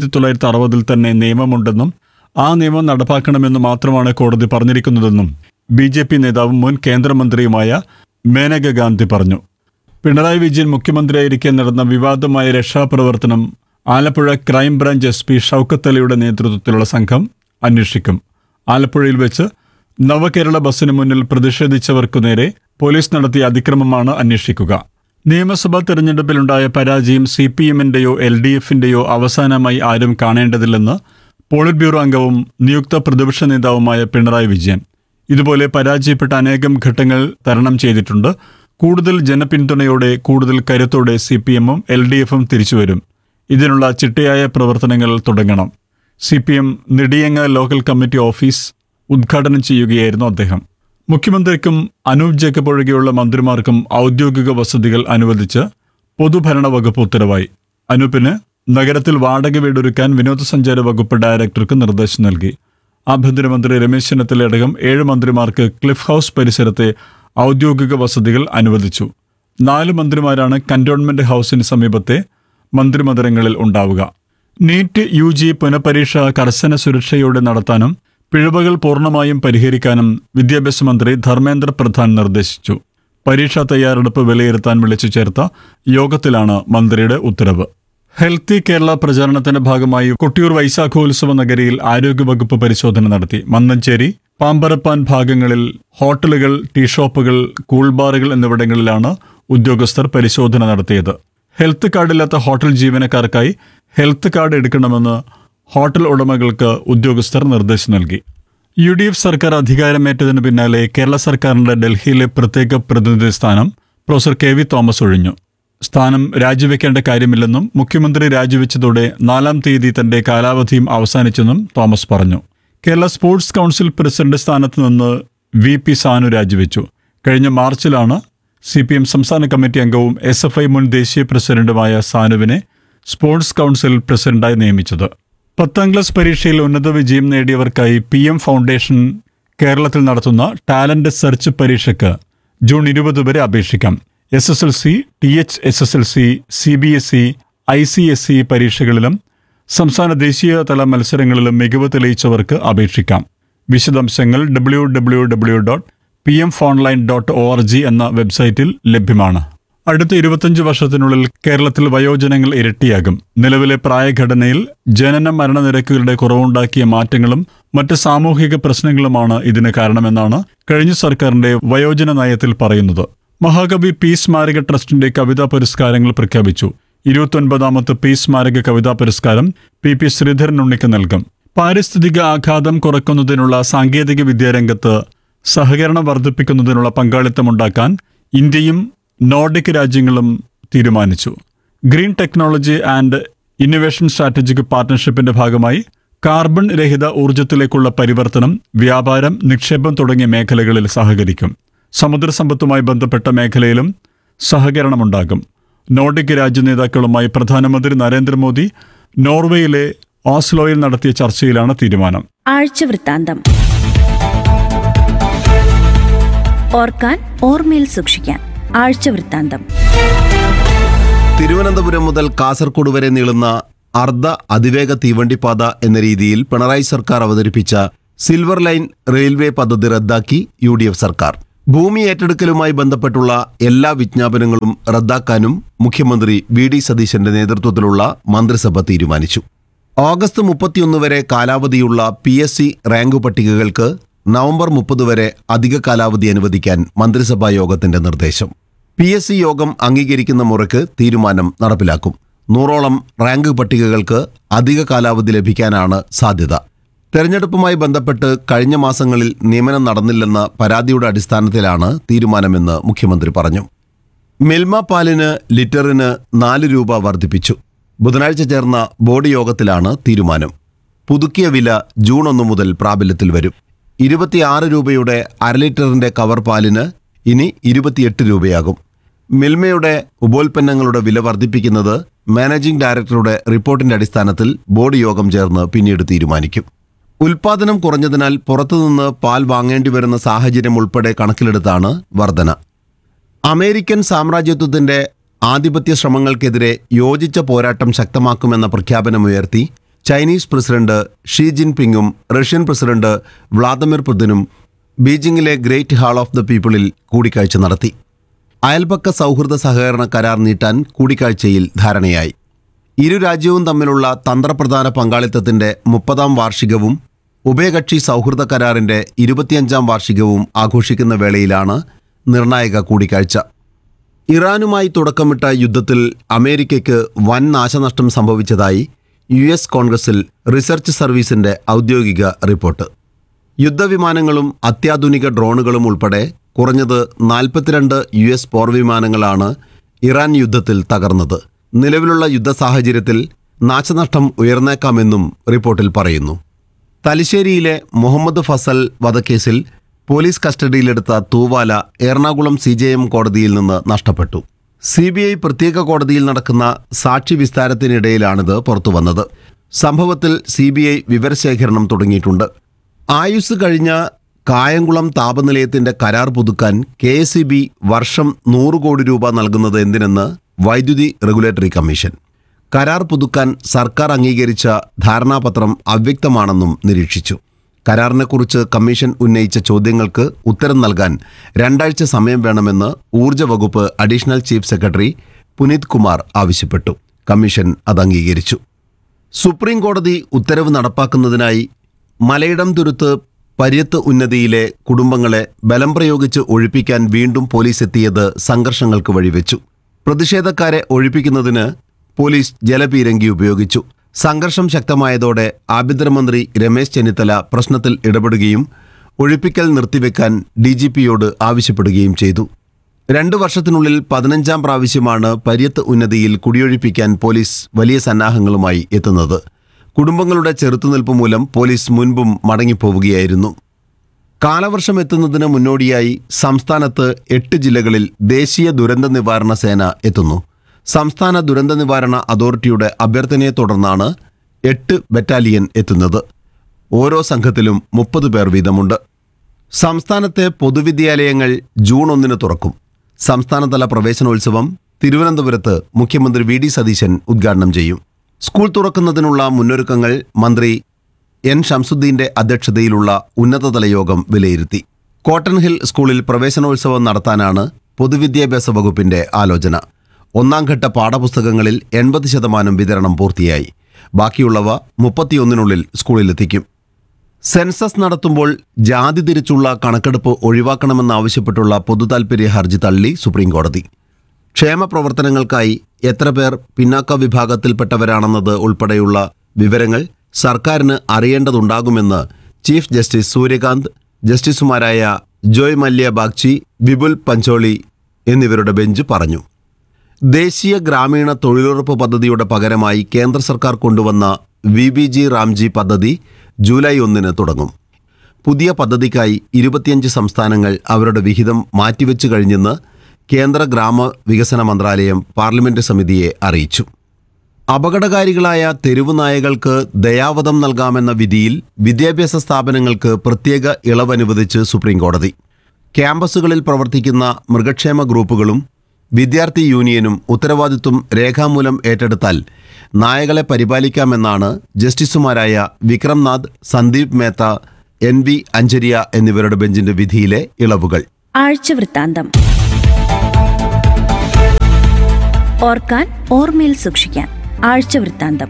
S3: 1960 തന്നെ നിയമമുണ്ടെന്നും ആ നിയമം നടപ്പാക്കണമെന്ന് മാത്രമാണ് കോടതി പറഞ്ഞിരിക്കുന്നതെന്നും BJP നേതാവും മുൻ കേന്ദ്രമന്ത്രിയുമായ മേനക ഗാന്ധി പറഞ്ഞു. പിണറായി വിജയൻ മുഖ്യമന്ത്രിയായിരിക്കെ നടന്ന വിവാദമായ രക്ഷാപ്രവർത്തനം ആലപ്പുഴ ക്രൈംബ്രാഞ്ച് SP ഷൗക്കത്ത് അലിയുടെ നേതൃത്വത്തിലുള്ള സംഘം അന്വേഷിക്കും. ആലപ്പുഴയിൽ വെച്ച് നവകേരള ബസ്സിന് മുന്നിൽ പ്രതിഷേധിച്ചവർക്കു നേരെ പോലീസ് നടത്തിയ അതിക്രമമാണ് അന്വേഷിക്കുക. നിയമസഭാ തെരഞ്ഞെടുപ്പിലുണ്ടായ പരാജയം CPM-ന്റെയോ LDF-ന്റെയോ അവസാനമായി ആരും കാണേണ്ടതില്ലെന്ന് പോളിറ്റ് ബ്യൂറോ അംഗവും നിയുക്ത പ്രതിപക്ഷ നേതാവുമായ പിണറായി വിജയൻ. ഇതുപോലെ പരാജയപ്പെട്ട അനേകം ഘട്ടങ്ങൾ തരണം ചെയ്തിട്ടുണ്ട്. കൂടുതൽ ജനപിന്തുണയോടെ, കൂടുതൽ കരുത്തോടെ CPM-ഉം LDF-ഉം തിരിച്ചുവരും. ഇതിനുള്ള ചിട്ടയായ പ്രവർത്തനങ്ങൾ തുടങ്ങണം. CPM Nediyanga local committee office ഉദ്ഘാടനം ചെയ്യുകയായിരുന്നു അദ്ദേഹം. മുഖ്യമന്ത്രിക്കും അനൂപ് ജേക്കബ് ഒഴികെയുള്ള മന്ത്രിമാർക്കും ഔദ്യോഗിക വസതികൾ അനുവദിച്ച് പൊതുഭരണ വകുപ്പ് ഉത്തരവായി. അനൂപിന് നഗരത്തിൽ വാടക വീടൊരുക്കാൻ വിനോദസഞ്ചാര വകുപ്പ് ഡയറക്ടർക്ക് നിർദ്ദേശം നൽകി. ആഭ്യന്തരമന്ത്രി രമേശ് ചെന്നിത്തലയടക്കം 7 മന്ത്രിമാർക്ക് ക്ലിഫ് ഹൌസ് പരിസരത്തെ ഔദ്യോഗിക വസതികൾ അനുവദിച്ചു. 4 മന്ത്രിമാരാണ് കന്റോൺമെന്റ് ഹൌസിന് സമീപത്തെ മന്ത്രിമന്ദിരങ്ങളിൽ ഉണ്ടാവുക. നീറ്റ് UG പുനഃപരീക്ഷ കർശന സുരക്ഷയോടെ നടത്താനും പിഴവുകൾ പൂർണ്ണമായും പരിഹരിക്കാനും വിദ്യാഭ്യാസ മന്ത്രി ധർമ്മേന്ദ്ര പ്രധാൻ നിർദ്ദേശിച്ചു. പരീക്ഷാ തയ്യാറെടുപ്പ് വിലയിരുത്താൻ വിളിച്ചു ചേർത്ത യോഗത്തിലാണ് മന്ത്രിയുടെ ഉത്തരവ്. ഹെൽത്തി കേരള പ്രചാരണത്തിന്റെ ഭാഗമായി കൊട്ടിയൂർ വൈശാഖോത്സവ നഗരിയിൽ ആരോഗ്യവകുപ്പ് പരിശോധന നടത്തി. മന്നഞ്ചേരി, പാമ്പരപ്പാൻ ഭാഗങ്ങളിൽ ഹോട്ടലുകൾ, ടീ ഷോപ്പുകൾ, കൂൾബാറുകൾ എന്നിവിടങ്ങളിലാണ് ഉദ്യോഗസ്ഥർ പരിശോധന നടത്തിയത്. ഹെൽത്ത് കാർഡില്ലാത്ത ഹോട്ടൽ ജീവനക്കാർക്കായി ഹെൽത്ത് കാർഡ് എടുക്കണമെന്ന് ഹോട്ടൽ ഉടമകൾക്ക് ഉദ്യോഗസ്ഥർ നിർദ്ദേശം നൽകി. UDF സർക്കാർ അധികാരമേറ്റതിനു പിന്നാലെ കേരള സർക്കാരിന്റെ ഡൽഹിയിലെ പ്രത്യേക പ്രതിനിധി സ്ഥാനം പ്രൊഫസർ KV തോമസ് ഒഴിഞ്ഞു. സ്ഥാനം രാജിവെക്കേണ്ട കാര്യമില്ലെന്നും മുഖ്യമന്ത്രി രാജിവെച്ചതോടെ 4-ാം തീയതി തന്റെ കാലാവധിയും അവസാനിച്ചെന്നും തോമസ് പറഞ്ഞു. കേരള സ്പോർട്സ് കൗൺസിൽ പ്രസിഡന്റ് സ്ഥാനത്ത് നിന്ന് VP സാനു രാജിവെച്ചു. കഴിഞ്ഞ മാർച്ചിലാണ് CPM സംസ്ഥാന കമ്മിറ്റി അംഗവും SFI മുൻ ദേശീയ പ്രസിഡന്റുമായ സാനുവിനെ സ്പോർട്സ് കൗൺസിൽ പ്രസിഡന്റായി നിയമിച്ചത്. 10ാം ക്ലാസ് പരീക്ഷയിൽ ഉന്നത വിജയം നേടിയവർക്കായി PM ഫൗണ്ടേഷൻ കേരളത്തിൽ നടത്തുന്ന ടാലന്റ് സെർച്ച് പരീക്ഷയ്ക്ക് ജൂൺ 20 വരെ അപേക്ഷിക്കാം. SSLC, THSSLC, CBSE, ICSE പരീക്ഷകളിലും സംസ്ഥാന ദേശീയ തല മത്സരങ്ങളിലും മികവ് തെളിയിച്ചവർക്ക് അപേക്ഷിക്കാം. വിശദാംശങ്ങൾ www.pmfonline.org എന്ന വെബ്സൈറ്റിൽ ലഭ്യമാണ്. അടുത്ത 25 വർഷത്തിനുള്ളിൽ കേരളത്തിൽ വയോജനങ്ങൾ ഇരട്ടിയാകും. നിലവിലെ പ്രായഘടനയിൽ ജനന മരണ നിരക്കുകളുടെ കുറവുണ്ടാക്കിയ മാറ്റങ്ങളും മറ്റ് സാമൂഹിക പ്രശ്നങ്ങളുമാണ് ഇതിന് കാരണമെന്നാണ് കഴിഞ്ഞ സർക്കാരിന്റെ വയോജന നയത്തിൽ പറയുന്നത്. മഹാകവി P സ്മാരക ട്രസ്റ്റിന്റെ കവിതാ പുരസ്കാരങ്ങൾ പ്രഖ്യാപിച്ചു. 29ാമത്തെ P സ്മാരക കവിതാ പുരസ്കാരം PP ശ്രീധരൻ ഉണ്ണിക്ക് നൽകും. പാരിസ്ഥിതിക ആഘാതം കുറയ്ക്കുന്നതിനുള്ള സാങ്കേതിക വിദ്യാരംഗത്ത് സഹകരണം വർദ്ധിപ്പിക്കുന്നതിനുള്ള പങ്കാളിത്തമുണ്ടാക്കാൻ ഇന്ത്യയും നോർഡിക് രാജ്യങ്ങളും തീരുമാനിച്ചു. Green technology and innovation strategic പാർട്ണർഷിപ്പിന്റെ ഭാഗമായി കാർബൺ രഹിത ഊർജ്ജത്തിലേക്കുള്ള പരിവർത്തനം, വ്യാപാരം, നിക്ഷേപം തുടങ്ങിയ മേഖലകളിൽ സഹകരിക്കും. സമുദ്രസമ്പത്തുമായി ബന്ധപ്പെട്ട മേഖലയിലും സഹകരണമുണ്ടാകും. നോർഡിക് രാജ്യ നേതാക്കളുമായി പ്രധാനമന്ത്രി നരേന്ദ്രമോദി നോർവേയിലെ ഓസ്ലോയിൽ നടത്തിയ ചർച്ചയിലാണ് തീരുമാനം.
S1: ആഴ്ചവൃത്താന്തം. ഓർക്കാൻ, ഓർമ്മയിൽ സൂക്ഷിക്കാൻ. ആഴ്ചവൃത്താന്തം.
S4: തിരുവനന്തപുരം മുതൽ കാസർഗോഡ് വരെ നീളുന്ന അർദ്ധ അതിവേഗ തീവണ്ടിപ്പാത എന്ന രീതിയിൽ പിണറായി സർക്കാർ അവതരിപ്പിച്ച സിൽവർ ലൈൻ റെയിൽവേ പദ്ധതി റദ്ദാക്കി UDF സർക്കാർ. ഭൂമി ഏറ്റെടുക്കലുമായി ബന്ധപ്പെട്ടുള്ള എല്ലാ വിജ്ഞാപനങ്ങളും റദ്ദാക്കാനും മുഖ്യമന്ത്രി VD സതീശന്റെ നേതൃത്വത്തിലുള്ള മന്ത്രിസഭ തീരുമാനിച്ചു. ഓഗസ്റ്റ് 31 വരെ കാലാവധിയുള്ള PSC റാങ്ക് പട്ടികകൾക്ക് നവംബർ 30 വരെ അധിക കാലാവധി അനുവദിക്കാൻ മന്ത്രിസഭാ യോഗത്തിന്റെ നിർദ്ദേശം. PSC യോഗം അംഗീകരിക്കുന്ന മുറയ്ക്ക് തീരുമാനം നടപ്പിലാക്കും. 100ഓളം റാങ്ക് പട്ടികകൾക്ക് അധിക കാലാവധി ലഭിക്കാനാണ് സാധ്യത. തെരഞ്ഞെടുപ്പുമായി ബന്ധപ്പെട്ട് കഴിഞ്ഞ മാസങ്ങളിൽ നിയമനം നടന്നില്ലെന്ന പരാതിയുടെ അടിസ്ഥാനത്തിലാണ് തീരുമാനമെന്ന് മുഖ്യമന്ത്രി പറഞ്ഞു. മിൽമ പാലിന് ലിറ്ററിന് 4 രൂപ വർദ്ധിപ്പിച്ചു. ബുധനാഴ്ച ചേർന്ന ബോർഡ് യോഗത്തിലാണ് തീരുമാനം. പുതുക്കിയ വില ജൂൺ 1 മുതൽ പ്രാബല്യത്തിൽ വരും. 26 രൂപയുടെ അര ലിറ്ററിന്റെ കവർ പാലിന് ഇനി 28 രൂപയാകും. മിൽമയുടെ ഉപോൽപ്പന്നങ്ങളുടെ വില വർദ്ധിപ്പിക്കുന്നത് മാനേജിംഗ് ഡയറക്ടറുടെ റിപ്പോർട്ടിന്റെ അടിസ്ഥാനത്തിൽ ബോർഡ് യോഗം ചേർന്ന് പിന്നീട് തീരുമാനിക്കും. ഉൽപാദനം കുറഞ്ഞതിനാൽ പുറത്തുനിന്ന് പാൽ വാങ്ങേണ്ടി വരുന്ന സാഹചര്യം ഉൾപ്പെടെ കണക്കിലെടുത്താണ് വർധന. അമേരിക്കൻ സാമ്രാജ്യത്വത്തിന്റെ ആധിപത്യ ശ്രമങ്ങൾക്കെതിരെ യോജിച്ച പോരാട്ടം ശക്തമാക്കുമെന്ന പ്രഖ്യാപനമുയർത്തി Chinese president Xi ജിൻപിങ്ങും Russian president Vladimir പുതിനും ബീജിംഗിലെ great hall of the പീപ്പിളിൽ കൂടിക്കാഴ്ച നടത്തി. അയൽപക്ക സൗഹൃദ സഹകരണ കരാർ നീട്ടാൻ കൂടിക്കാഴ്ചയിൽ ധാരണയായി. ഇരു രാജ്യവും തമ്മിലുള്ള തന്ത്രപ്രധാന പങ്കാളിത്തത്തിന്റെ 30ാം വാർഷികവും ഉഭയകക്ഷി സൗഹൃദ കരാറിന്റെ 25ാം വാർഷികവും ആഘോഷിക്കുന്ന വേളയിലാണ് നിർണായക കൂടിക്കാഴ്ച. ഇറാനുമായി തുടക്കമിട്ട യുദ്ധത്തിൽ അമേരിക്കയ്ക്ക് വൻ നാശനഷ്ടം സംഭവിച്ചതായി US കോൺഗ്രസിൽ റിസർച്ച് സർവീസിന്റെ ഔദ്യോഗിക റിപ്പോർട്ട്. യുദ്ധവിമാനങ്ങളും അത്യാധുനിക ഡ്രോണുകളും ഉൾപ്പെടെ കുറഞ്ഞത് 42 US പോർവിമാനങ്ങളാണ് ഇറാൻ യുദ്ധത്തിൽ തകർന്നത്. നിലവിലുള്ള യുദ്ധ സാഹചര്യത്തിൽ നാശനഷ്ടം ഉയർന്നേക്കാമെന്നും റിപ്പോർട്ടിൽ പറയുന്നു. തലശ്ശേരിയിലെ മുഹമ്മദ് ഫസൽ വധക്കേസിൽ പോലീസ് കസ്റ്റഡിയിലെടുത്ത തൂവാല എറണാകുളം CJM കോടതിയിൽ നിന്ന് നഷ്ടപ്പെട്ടു. CBI പ്രത്യേക കോടതിയിൽ നടക്കുന്ന സാക്ഷി വിസ്താരത്തിനിടയിലാണിത് പുറത്തുവന്നത്. സംഭവത്തിൽ CBI വിവരശേഖരണം തുടങ്ങിയിട്ടുണ്ട്. ആയുസ് കഴിഞ്ഞ കായംകുളം താപനിലയത്തിന്റെ കരാർ പുതുക്കാൻ KSEB വർഷം 100 കോടി രൂപ നൽകുന്നത് എന്തിനെന്ന് വൈദ്യുതി റെഗുലേറ്ററി കമ്മീഷൻ. കരാർ പുതുക്കാൻ സർക്കാർ അംഗീകരിച്ച ധാരണാപത്രം അവ്യക്തമാണെന്നും നിരീക്ഷിച്ചു. കരാറിനെക്കുറിച്ച് കമ്മീഷൻ ഉന്നയിച്ച ചോദ്യങ്ങൾക്ക് ഉത്തരം നൽകാൻ 2 ആഴ്ച സമയം വേണമെന്ന് ഊർജ്ജ വകുപ്പ് additional chief secretary Puneet Kumar ആവശ്യപ്പെട്ടു. കമ്മീഷൻ അത് അംഗീകരിച്ചു. സുപ്രീം കോടതി ഉത്തരവ് നടപ്പാക്കുന്നതിനായി മലയിടം തുരുത്ത് പര്യത്ത് ഉന്നതിയിലെ കുടുംബങ്ങളെ ബലം പ്രയോഗിച്ച് ഒഴിപ്പിക്കാൻ വീണ്ടും പോലീസ് എത്തിയത് സംഘർഷങ്ങൾക്ക് വഴിവെച്ചു. പ്രതിഷേധക്കാരെ ഒഴിപ്പിക്കുന്നതിന് പോലീസ് ജലപീരങ്കി ഉപയോഗിച്ചു. സംഘർഷം ശക്തമായതോടെ ആഭ്യന്തരമന്ത്രി രമേശ് ചെന്നിത്തല പ്രശ്നത്തിൽ ഇടപെടുകയും ഒഴിപ്പിക്കൽ നിർത്തിവെക്കാൻ DGPയോട് ആവശ്യപ്പെടുകയും ചെയ്തു. 2 വർഷത്തിനുള്ളിൽ 15ാം പ്രാവശ്യമാണ് പര്യത്ത് ഉന്നതിയിൽ കുടിയൊഴിപ്പിക്കാൻ പോലീസ് വലിയ സന്നാഹങ്ങളുമായി എത്തുന്നത്. കുടുംബങ്ങളുടെ ചെറുത്തുനിൽപ്പ് മൂലം പോലീസ് മുൻപും മടങ്ങിപ്പോവുകയായിരുന്നു. കാലവർഷം എത്തുന്നതിന് മുന്നോടിയായി സംസ്ഥാനത്ത് 8 ജില്ലകളിൽ ദേശീയ ദുരന്ത നിവാരണ സേന എത്തുന്നു. സംസ്ഥാന ദുരന്ത നിവാരണ അതോറിറ്റിയുടെ അഭ്യർത്ഥനയെ തുടർന്നാണ് 8 ബറ്റാലിയൻ എത്തുന്നത്. ഓരോ സംഘത്തിലും 30 പേർ വീതമുണ്ട്. സംസ്ഥാനത്തെ പൊതുവിദ്യാലയങ്ങൾ ജൂൺ 1 തുറക്കും. സംസ്ഥാനതല പ്രവേശനോത്സവം തിരുവനന്തപുരത്ത് മുഖ്യമന്ത്രി VD സതീശൻ ഉദ്ഘാടനം ചെയ്യും. സ്കൂൾ തുറക്കുന്നതിനുള്ള മുന്നൊരുക്കങ്ങൾ മന്ത്രി N ഷംസുദ്ദീന്റെ അധ്യക്ഷതയിലുള്ള ഉന്നതതല യോഗം വിലയിരുത്തി. കോട്ടൺ ഹിൽ സ്കൂളിൽ പ്രവേശനോത്സവം നടത്താനാണ് പൊതുവിദ്യാഭ്യാസ വകുപ്പിന്റെ ആലോചന. 1ാം ഘട്ട പാഠപുസ്തകങ്ങളിൽ 80% വിതരണം പൂർത്തിയായി. ബാക്കിയുള്ളവ 31-നുള്ളിൽ സ്കൂളിലെത്തിക്കും. സെൻസസ് നടത്തുമ്പോൾ ജാതി തിരിച്ചുള്ള കണക്കെടുപ്പ് ഒഴിവാക്കണമെന്നാവശ്യപ്പെട്ടുള്ള പൊതുതാൽപര്യ ഹർജി തള്ളി സുപ്രീംകോടതി. ക്ഷേമ പ്രവർത്തനങ്ങൾക്കായി എത്ര പേർ പിന്നാക്ക വിഭാഗത്തിൽപ്പെട്ടവരാണെന്നത് ഉൾപ്പെടെയുള്ള വിവരങ്ങൾ സർക്കാരിന് അറിയേണ്ടതുണ്ടാകുമെന്ന് ചീഫ് ജസ്റ്റിസ് സൂര്യകാന്ത്, ജസ്റ്റിസുമാരായ ജോയ് മല്യ ബാഗ്ചി, വിപുൽ പഞ്ചോളി എന്നിവരുടെ ബെഞ്ച് പറഞ്ഞു. ദേശീയ ഗ്രാമീണ തൊഴിലുറപ്പ് പദ്ധതിയുടെ പകരമായി കേന്ദ്ര സർക്കാർ കൊണ്ടുവന്ന VBG റാംജി പദ്ധതി ജൂലൈ 1 തുടങ്ങും. പുതിയ പദ്ധതിക്കായി 25 സംസ്ഥാനങ്ങൾ അവരുടെ വിഹിതം മാറ്റിവെച്ചു കഴിഞ്ഞെന്ന് കേന്ദ്ര ഗ്രാമവികസന മന്ത്രാലയം പാർലമെന്റ് സമിതിയെ അറിയിച്ചു. അപകടകാരികളായ തെരുവു നായകൾക്ക് ദയാവധം നൽകാമെന്ന വിധിയിൽ വിദ്യാഭ്യാസ സ്ഥാപനങ്ങൾക്ക് പ്രത്യേക ഇളവനുവദിച്ച് സുപ്രീംകോടതി. ക്യാമ്പസുകളിൽ പ്രവർത്തിക്കുന്ന മൃഗക്ഷേമ ഗ്രൂപ്പുകളും വിദ്യാർത്ഥി യൂണിയനും ഉത്തരവാദിത്വം രേഖാമൂലം ഏറ്റെടുത്താൽ നായകളെ പരിപാലിക്കാമെന്നാണ് ജസ്റ്റിസുമാരായ വിക്രംനാഥ്, സന്ദീപ് മേത്ത, NV അഞ്ചരിയ എന്നിവരുടെ ബെഞ്ചിന്റെ വിധിയിലെ ഇളവുകൾ.
S1: ആഴ്ചവൃത്താന്തം. ഓർക്കാൻ, ഓർമ്മയിൽ സൂക്ഷിക്കാൻ. ആഴ്ചവൃത്താന്തം.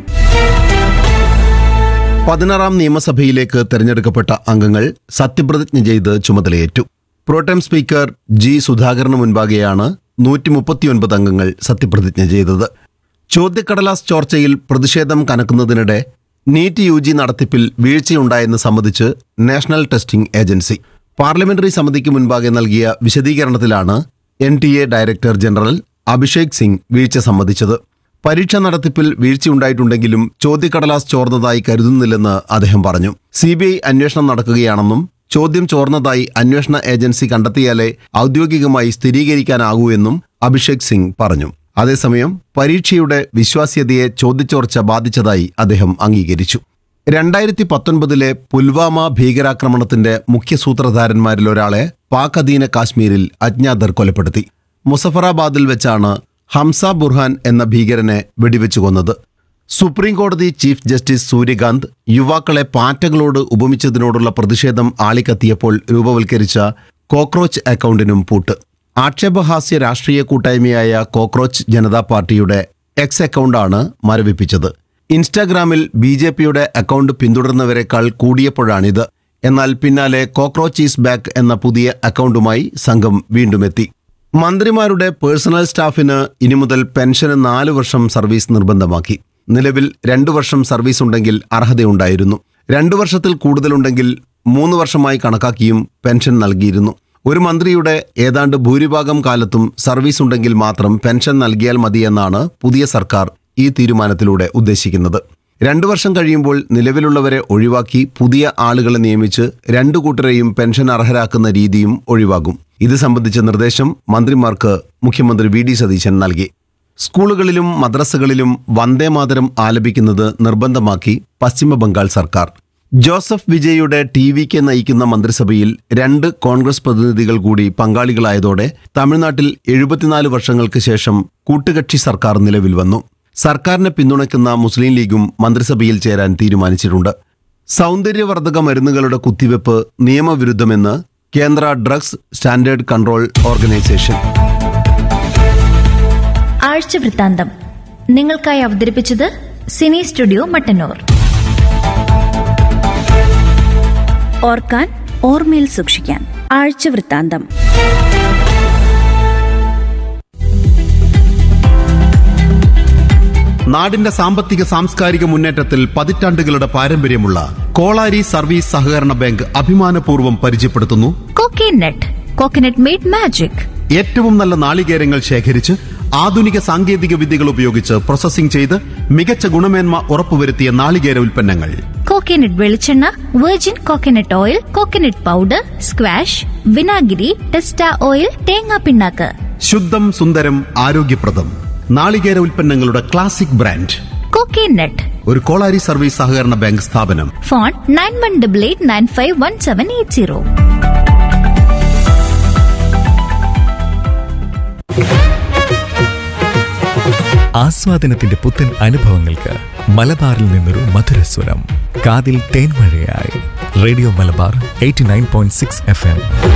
S4: 16ാം നിയമസഭയിലേക്ക് തെരഞ്ഞെടുക്കപ്പെട്ട അംഗങ്ങൾ സത്യപ്രതിജ്ഞ ചെയ്ത് ചുമതലയേറ്റു. പ്രോടെം സ്പീക്കർ G സുധാകരന് മുൻപാകെയാണ് 139 അംഗങ്ങൾ സത്യപ്രതിജ്ഞ ചെയ്തത്. ചോദ്യക്കടലാസ് ചോർച്ചയിൽ പ്രതിഷേധം കനക്കുന്നതിനിടെ നീറ്റ് UG നടത്തിപ്പിൽ വീഴ്ചയുണ്ടായെന്ന് സമ്മതിച്ച് നാഷണൽ ടെസ്റ്റിംഗ് ഏജൻസി പാർലമെന്ററി സമിതിക്ക് മുൻപാകെ നൽകിയ വിശദീകരണത്തിലാണ് NTA director general Abhishek Singh വീഴ്ച സമ്മതിച്ചത്. പരീക്ഷ നടത്തിപ്പിൽ വീഴ്ചയുണ്ടായിട്ടുണ്ടെങ്കിലും ചോദ്യക്കടലാസ് ചോർന്നതായി കരുതുന്നില്ലെന്ന് അദ്ദേഹം പറഞ്ഞു. CBI അന്വേഷണം നടക്കുകയാണെന്നും ചോദ്യം ചോർന്നതായി അന്വേഷണ ഏജൻസി കണ്ടെത്തിയാലേ ഔദ്യോഗികമായി സ്ഥിരീകരിക്കാനാകൂ എന്നും അഭിഷേക് സിംഗ് പറഞ്ഞു. അതേസമയം പരീക്ഷയുടെ വിശ്വാസ്യതയെ ചോദ്യച്ചോർച്ച ബാധിച്ചതായി അദ്ദേഹം അംഗീകരിച്ചു. 2019 പുൽവാമ ഭീകരാക്രമണത്തിന്റെ മുഖ്യ സൂത്രധാരന്മാരിലൊരാളെ പാക് അധീന കാശ്മീരിൽ അജ്ഞാതർ കൊലപ്പെടുത്തി. മുസഫറാബാദിൽ വെച്ചാണ് ഹംസ ബുർഹാൻ എന്ന ഭീകരനെ വെടിവെച്ചു കൊന്നത്. സുപ്രീം കോടതി ചീഫ് ജസ്റ്റിസ് സൂര്യകാന്ത് യുവാക്കളെ പാറ്റകളോട് ഉപമിച്ചതിനോടുള്ള പ്രതിഷേധം ആളിക്കത്തിയപ്പോൾ രൂപവൽക്കരിച്ച കോക്രോച്ച് അക്കൗണ്ടിനും പൂട്ട്. ആക്ഷേപഹാസ്യ രാഷ്ട്രീയ കൂട്ടായ്മയായ കോക്രോച്ച് ജനതാ പാർട്ടിയുടെ എക്സ് അക്കൗണ്ടാണ് മരവിപ്പിച്ചത്. ഇൻസ്റ്റാഗ്രാമിൽ BJPയുടെ അക്കൗണ്ട് പിന്തുടർന്നവരെക്കാൾ കൂടിയപ്പോഴാണിത്. എന്നാൽ പിന്നാലെ കോക്രോച്ച് ഈസ് ബാക്ക് എന്ന പുതിയ അക്കൗണ്ടുമായി സംഘം വീണ്ടുമെത്തി. മന്ത്രിമാരുടെ പേഴ്സണൽ സ്റ്റാഫിന് ഇനി മുതൽ പെൻഷന് 4 വർഷം സർവീസ് നിർബന്ധമാക്കി. നിലവിൽ 2 വർഷം സർവീസ് ഉണ്ടെങ്കിൽ അർഹതയുണ്ടായിരുന്നു. 2 വർഷത്തിൽ കൂടുതലുണ്ടെങ്കിൽ 3 വർഷമായി കണക്കാക്കിയും പെൻഷൻ നൽകിയിരുന്നു. ഒരു മന്ത്രിയുടെ ഏതാണ്ട് ഭൂരിഭാഗം കാലത്തും സർവീസ് ഉണ്ടെങ്കിൽ മാത്രം പെൻഷൻ നൽകിയാൽ മതിയെന്നാണ് പുതിയ സർക്കാർ ഈ തീരുമാനത്തിലൂടെ ഉദ്ദേശിക്കുന്നത്. 2 വർഷം കഴിയുമ്പോൾ നിലവിലുള്ളവരെ ഒഴിവാക്കി പുതിയ ആളുകളെ നിയമിച്ച് 2 കൂട്ടരെയും പെൻഷൻ അർഹരാക്കുന്ന രീതിയും ഒഴിവാകും. ഇത് സംബന്ധിച്ച നിർദ്ദേശം മന്ത്രിമാർക്ക് മുഖ്യമന്ത്രി VD സതീശൻ നൽകി. സ്കൂളുകളിലും മദ്രസകളിലും വന്ദേമാതരം ആലപിക്കുന്നത് നിർബന്ധമാക്കി പശ്ചിമ ബംഗാൾ സർക്കാർ. ജോസഫ് വിജയുടെ TVK നയിക്കുന്ന മന്ത്രിസഭയിൽ 2 കോൺഗ്രസ് പ്രതിനിധികൾ കൂടി പങ്കാളികളായതോടെ തമിഴ്നാട്ടിൽ 74 വർഷങ്ങൾക്ക് ശേഷം കൂട്ടുകക്ഷി സർക്കാർ നിലവിൽ വന്നു. സർക്കാരിനെ പിന്തുണയ്ക്കുന്ന മുസ്ലിം ലീഗും മന്ത്രിസഭയിൽ ചേരാൻ തീരുമാനിച്ചിട്ടുണ്ട്. സൗന്ദര്യവർദ്ധക മരുന്നുകളുടെ കുത്തിവെപ്പ് നിയമവിരുദ്ധമെന്ന് കേന്ദ്ര ഡ്രഗ്സ് സ്റ്റാൻഡേർഡ് കൺട്രോൾ ഓർഗനൈസേഷൻ.
S1: ആഴ്ച വൃത്താന്തം നിങ്ങൾക്കായി അവതരിപ്പിച്ചത് സിനി സ്റ്റുഡിയോ മട്ടന്നൂർ.
S5: ഓർക്കാൻ ഓർമ്മയിൽ സൂക്ഷിക്കാൻ ആഴ്ച വൃത്താന്തം.
S4: നാടിന്റെ സാമ്പത്തിക സാംസ്കാരിക മുന്നേറ്റത്തിൽ പതിറ്റാണ്ടുകളുടെ പാരമ്പര്യമുള്ള കോളാരി സർവീസ് സഹകരണ ബാങ്ക് അഭിമാനപൂർവ്വം പരിചയപ്പെടുത്തുന്നു
S1: കോക്കനട്ട്. Coconut made magic.
S4: ഏറ്റവും നല്ല നാളികേരങ്ങൾ ശേഖരിച്ച് ആധുനിക സാങ്കേതിക വിദ്യകൾ ഉപയോഗിച്ച് പ്രോസസ്സിംഗ് ചെയ്ത് മികച്ച ഗുണമേന്മ ഉറപ്പുവരുത്തിയ നാളികേര ഉൽപ്പന്നങ്ങൾ.
S1: കോക്കനട്ട് വെളിച്ചെണ്ണ, virgin coconut oil, coconut powder, squash, വിനാഗിരി, ടെസ്റ്റ ഓയിൽ, തേങ്ങാ പിണ്ണാക്ക്.
S4: ശുദ്ധം സുന്ദരം ആരോഗ്യപ്രദം നാളികേര ഉൽപ്പന്നങ്ങളുടെ ക്ലാസിക് ബ്രാൻഡ്
S1: കോക്കനട്ട്.
S4: ഒരു കോളാരി സർവീസ് സഹകരണ ബാങ്ക് സ്ഥാപനം.
S1: ഫോൺ 9188951780.
S6: ആസ്വാദനത്തിന്റെ പുത്തൻ അനുഭവങ്ങൾക്ക് മലബാറിൽ നിന്നൊരു മധുരസ്വരം. കാതിൽ തേൻമഴയായി റേഡിയോ മലബാർ 89.6 FM.